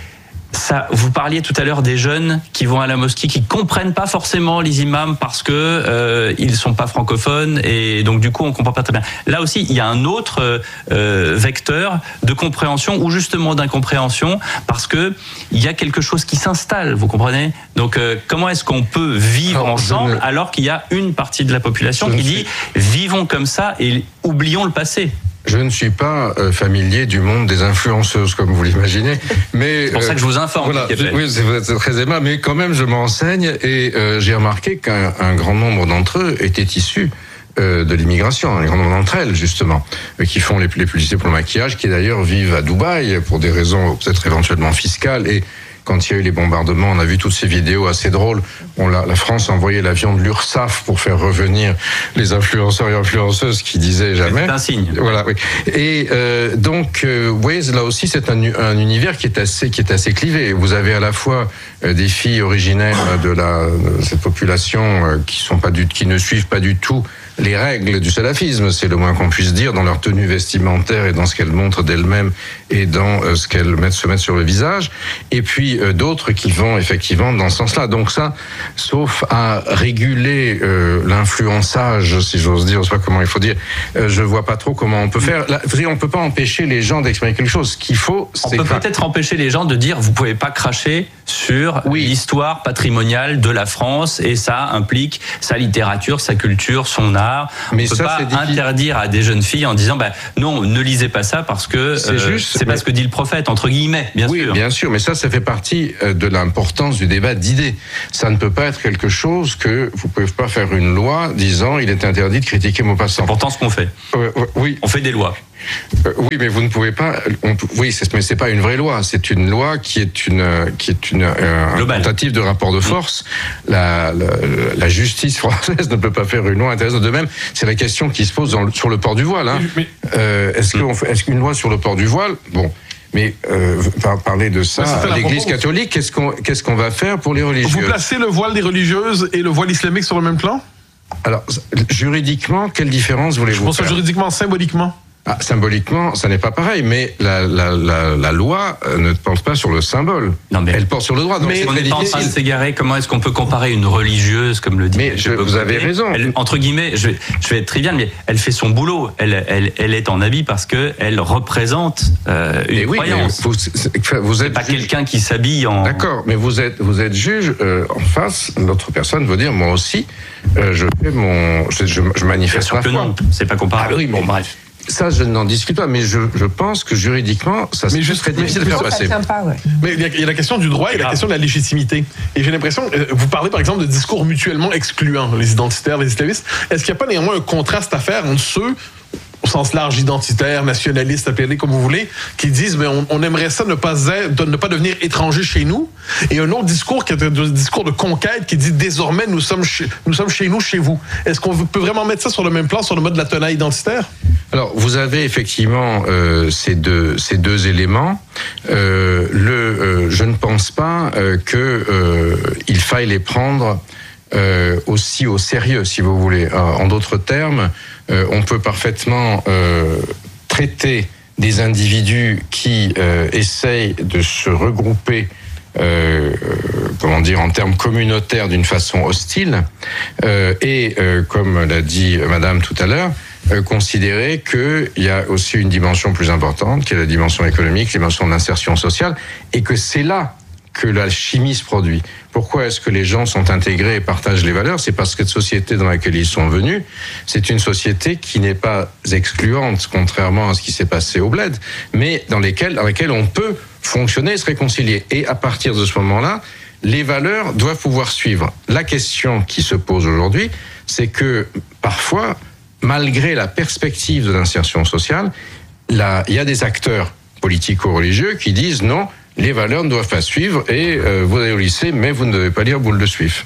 Ça, vous parliez tout à l'heure des jeunes qui vont à la mosquée, qui comprennent pas forcément les imams parce que euh, ils sont pas francophones et donc du coup on comprend pas très bien. Là aussi, il y a un autre euh, vecteur de compréhension ou justement d'incompréhension parce que il y a quelque chose qui s'installe. Vous comprenez ? Donc euh, comment est-ce qu'on peut vivre alors, ensemble ne... alors qu'il y a une partie de la population je qui dit vivons comme ça et oublions le passé ? Je ne suis pas euh, familier du monde des influenceuses, comme vous l'imaginez. Mais c'est pour euh, ça que je vous informe. Voilà, je, oui, c'est, c'est très aimable, mais quand même, je m'enseigne et euh, j'ai remarqué qu'un un grand nombre d'entre eux étaient issus euh, de l'immigration, un grand nombre d'entre elles, justement, euh, qui font les, les publicités pour le maquillage, qui d'ailleurs vivent à Dubaï pour des raisons peut-être éventuellement fiscales et quand il y a eu les bombardements, on a vu toutes ces vidéos assez drôles. On l'a, la France a envoyé l'avion de l'URSSAF pour faire revenir les influenceurs et influenceuses qui disaient jamais. C'est un signe. Voilà. Oui. Et euh, donc, euh, vous voyez, là aussi, c'est un, un univers qui est assez, qui est assez clivé. Vous avez à la fois euh, des filles originaires de la de cette population euh, qui sont pas du, qui ne suivent pas du tout les règles du salafisme, c'est le moins qu'on puisse dire, dans leur tenue vestimentaire et dans ce qu'elles montrent d'elles-mêmes et dans euh, ce qu'elles mettent, se mettent sur le visage. Et puis euh, d'autres qui vont effectivement dans ce sens-là. Donc ça, sauf à réguler euh, l'influençage, si j'ose dire, je sais pas comment il faut dire, euh, je vois pas trop comment on peut faire. Là, vous savez, on peut pas empêcher les gens d'exprimer quelque chose. Ce qu'il faut, c'est... On peut peut-être empêcher les gens de dire, vous pouvez pas cracher sur oui. l'histoire patrimoniale de la France et ça implique sa littérature, sa culture, son art. Mais on peut ça, pas c'est interdire à des jeunes filles en disant bah non, ne lisez pas ça parce que c'est, euh, juste, c'est pas ce que dit le prophète entre guillemets, bien oui, sûr. Oui, bien sûr, mais ça, ça fait partie de l'importance du débat d'idées. Ça ne peut pas être quelque chose que vous pouvez pas faire une loi disant il est interdit de critiquer Maupassant. C'est pourtant ce qu'on fait. Euh, oui, on fait des lois. Euh, oui, mais vous ne pouvez pas. On, oui, c'est, mais c'est pas une vraie loi. C'est une loi qui est une qui est une euh, tentative de rapport de force. Mmh. La, la la justice française ne peut pas faire une loi intéressante. De même, c'est la question qui se pose dans le, sur le port du voile. Hein. Mais, euh, est-ce qu'on fait, est-ce qu'une loi sur le port du voile, bon. Mais euh, parler de ça, à l'Église catholique, qu'est-ce qu'on qu'est-ce qu'on va faire pour les religieuses ? Vous placez le voile des religieuses et le voile islamique sur le même plan ? Alors, juridiquement, quelle différence voulez-vous faire ? Je pense que juridiquement, symboliquement. Ah, symboliquement, ça n'est pas pareil, mais la, la, la, la loi ne porte pas sur le symbole. Non, mais elle porte sur le droit. Donc mais c'est on n'est pas en train de s'égarer. Comment est-ce qu'on peut comparer une religieuse, comme le dit Mais je, vous avez raison. Elle, entre guillemets, je vais, je vais être trivial, mais elle fait son boulot. Elle, elle, elle est en habit parce que elle représente euh, une oui, croyance. Vous, vous êtes c'est pas juge. Quelqu'un qui s'habille en. D'accord, mais vous êtes, vous êtes juge euh, en face. L'autre personne veut dire, moi aussi, euh, je fais mon, je, je, je manifeste ma foi. Non, c'est pas comparable. Ah, oui, bon, bref. Ça, je n'en discute pas, mais je, je pense que juridiquement, ça serait très difficile de faire passer. Pas, ouais. Mais il y, a, il y a la question du droit et la question de la légitimité. Et j'ai l'impression, vous parlez par exemple de discours mutuellement excluants, les identitaires, les islamistes. Est-ce qu'il n'y a pas néanmoins un contraste à faire entre ceux, au sens large, identitaire, nationaliste, appelez-les comme vous voulez, qui disent mais on, on aimerait ça ne pas être, de ne pas devenir étranger chez nous, et un autre discours qui est un discours de conquête qui dit désormais nous sommes chez, nous sommes chez nous, chez vous. Est-ce qu'on peut vraiment mettre ça sur le même plan, sur le mode de la tenaille identitaire? Alors vous avez effectivement euh, ces deux ces deux éléments. Euh, le euh, je ne pense pas euh, que euh, il faille les prendre Euh, aussi au sérieux, si vous voulez. Euh, en d'autres termes, euh, on peut parfaitement euh, traiter des individus qui euh, essayent de se regrouper, euh, comment dire, en termes communautaires d'une façon hostile, euh, et euh, comme l'a dit Madame tout à l'heure, euh, considérer qu'il y a aussi une dimension plus importante, qui est la dimension économique, la dimension d'insertion sociale, et que c'est là que la chimie se produit. Pourquoi est-ce que les gens sont intégrés et partagent les valeurs? C'est parce que cette société dans laquelle ils sont venus, c'est une société qui n'est pas excluante, contrairement à ce qui s'est passé au Bled, mais dans, lesquelles, dans laquelle on peut fonctionner et se réconcilier. Et à partir de ce moment-là, les valeurs doivent pouvoir suivre. La question qui se pose aujourd'hui, c'est que parfois, malgré la perspective de l'insertion sociale, là, il y a des acteurs politico-religieux qui disent non, les valeurs ne doivent pas suivre et euh, vous allez au lycée, mais vous ne devez pas lire Boule de Suif.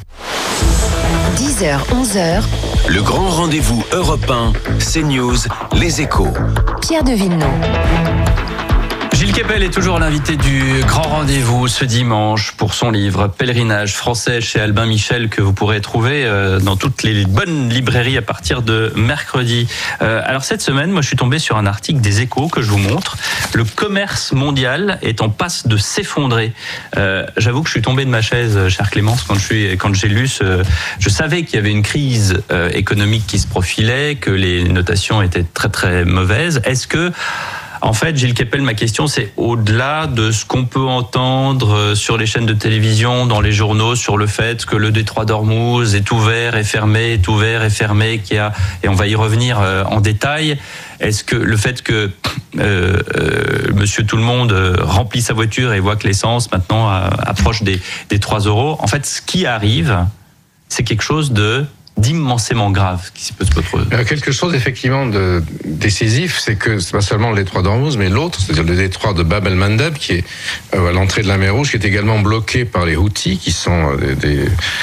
dix heures, onze heures. Le grand rendez-vous Europe un, CNews, Les Échos. Pierre de Villeneuve. Gilles Kepel est toujours l'invité du Grand Rendez-vous ce dimanche pour son livre Pèlerinage français chez Albin Michel que vous pourrez trouver dans toutes les bonnes librairies à partir de mercredi. Alors cette semaine, moi je suis tombé sur un article des Échos que je vous montre. Le commerce mondial est en passe de s'effondrer. Euh, j'avoue que je suis tombé de ma chaise, chère Clémence, quand je suis, quand j'ai lu ce... Je savais qu'il y avait une crise euh, économique qui se profilait, que les notations étaient très très mauvaises. Est-ce que... En fait, Gilles Kepel, ma question, c'est au-delà de ce qu'on peut entendre sur les chaînes de télévision, dans les journaux, sur le fait que le détroit d'Ormuz est ouvert et fermé, est ouvert et fermé, qu'il y a, et on va y revenir en détail. Est-ce que le fait que euh, euh, Monsieur Tout le Monde remplit sa voiture et voit que l'essence maintenant approche des, des trois euros, en fait, ce qui arrive, c'est quelque chose de d'immensément grave qui peut se produire. Il y a quelque chose effectivement de décisif, c'est que c'est pas seulement le détroit d'Ormuz, mais l'autre, c'est-à-dire le détroit de Bab el-Mandeb, qui est à l'entrée de la mer Rouge, qui est également bloqué par les Houthis, qui sont des des,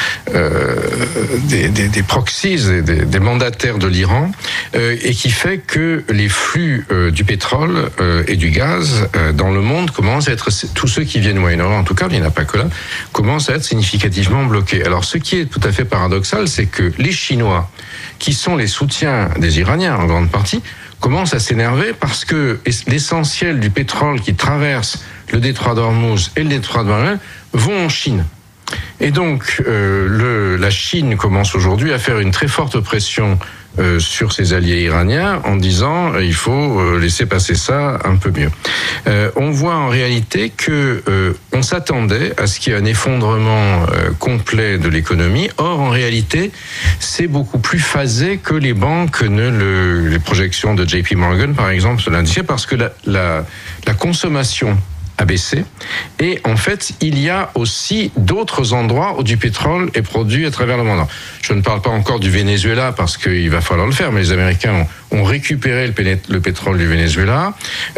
euh, des, des, des proxies, des, des mandataires de l'Iran, euh, et qui fait que les flux euh, du pétrole euh, et du gaz euh, dans le monde commencent à être, tous ceux qui viennent au Moyen-Orient, en tout cas, il n'y en a pas que là, commencent à être significativement bloqués. Alors, ce qui est tout à fait paradoxal, c'est que les Chinois, qui sont les soutiens des Iraniens en grande partie, commencent à s'énerver parce que l'essentiel du pétrole qui traverse le détroit d'Ormuz et le détroit de Bab el-Mandeb vont en Chine. Et donc, euh, le, la Chine commence aujourd'hui à faire une très forte pression euh, sur ses alliés iraniens en disant euh, il faut euh, laisser passer ça un peu mieux. Euh, on voit en réalité que euh, on s'attendait à ce qu'il y ait un effondrement euh, complet de l'économie. Or, en réalité, c'est beaucoup plus phasé que les banques ne le, les projections de J P Morgan, par exemple, l'indiquaient, parce que la, la, la consommation a baissé. Et en fait, il y a aussi d'autres endroits où du pétrole est produit à travers le monde. Je ne parle pas encore du Venezuela parce qu'il va falloir le faire, mais les Américains ont, ont récupéré le, péné- le pétrole du Venezuela.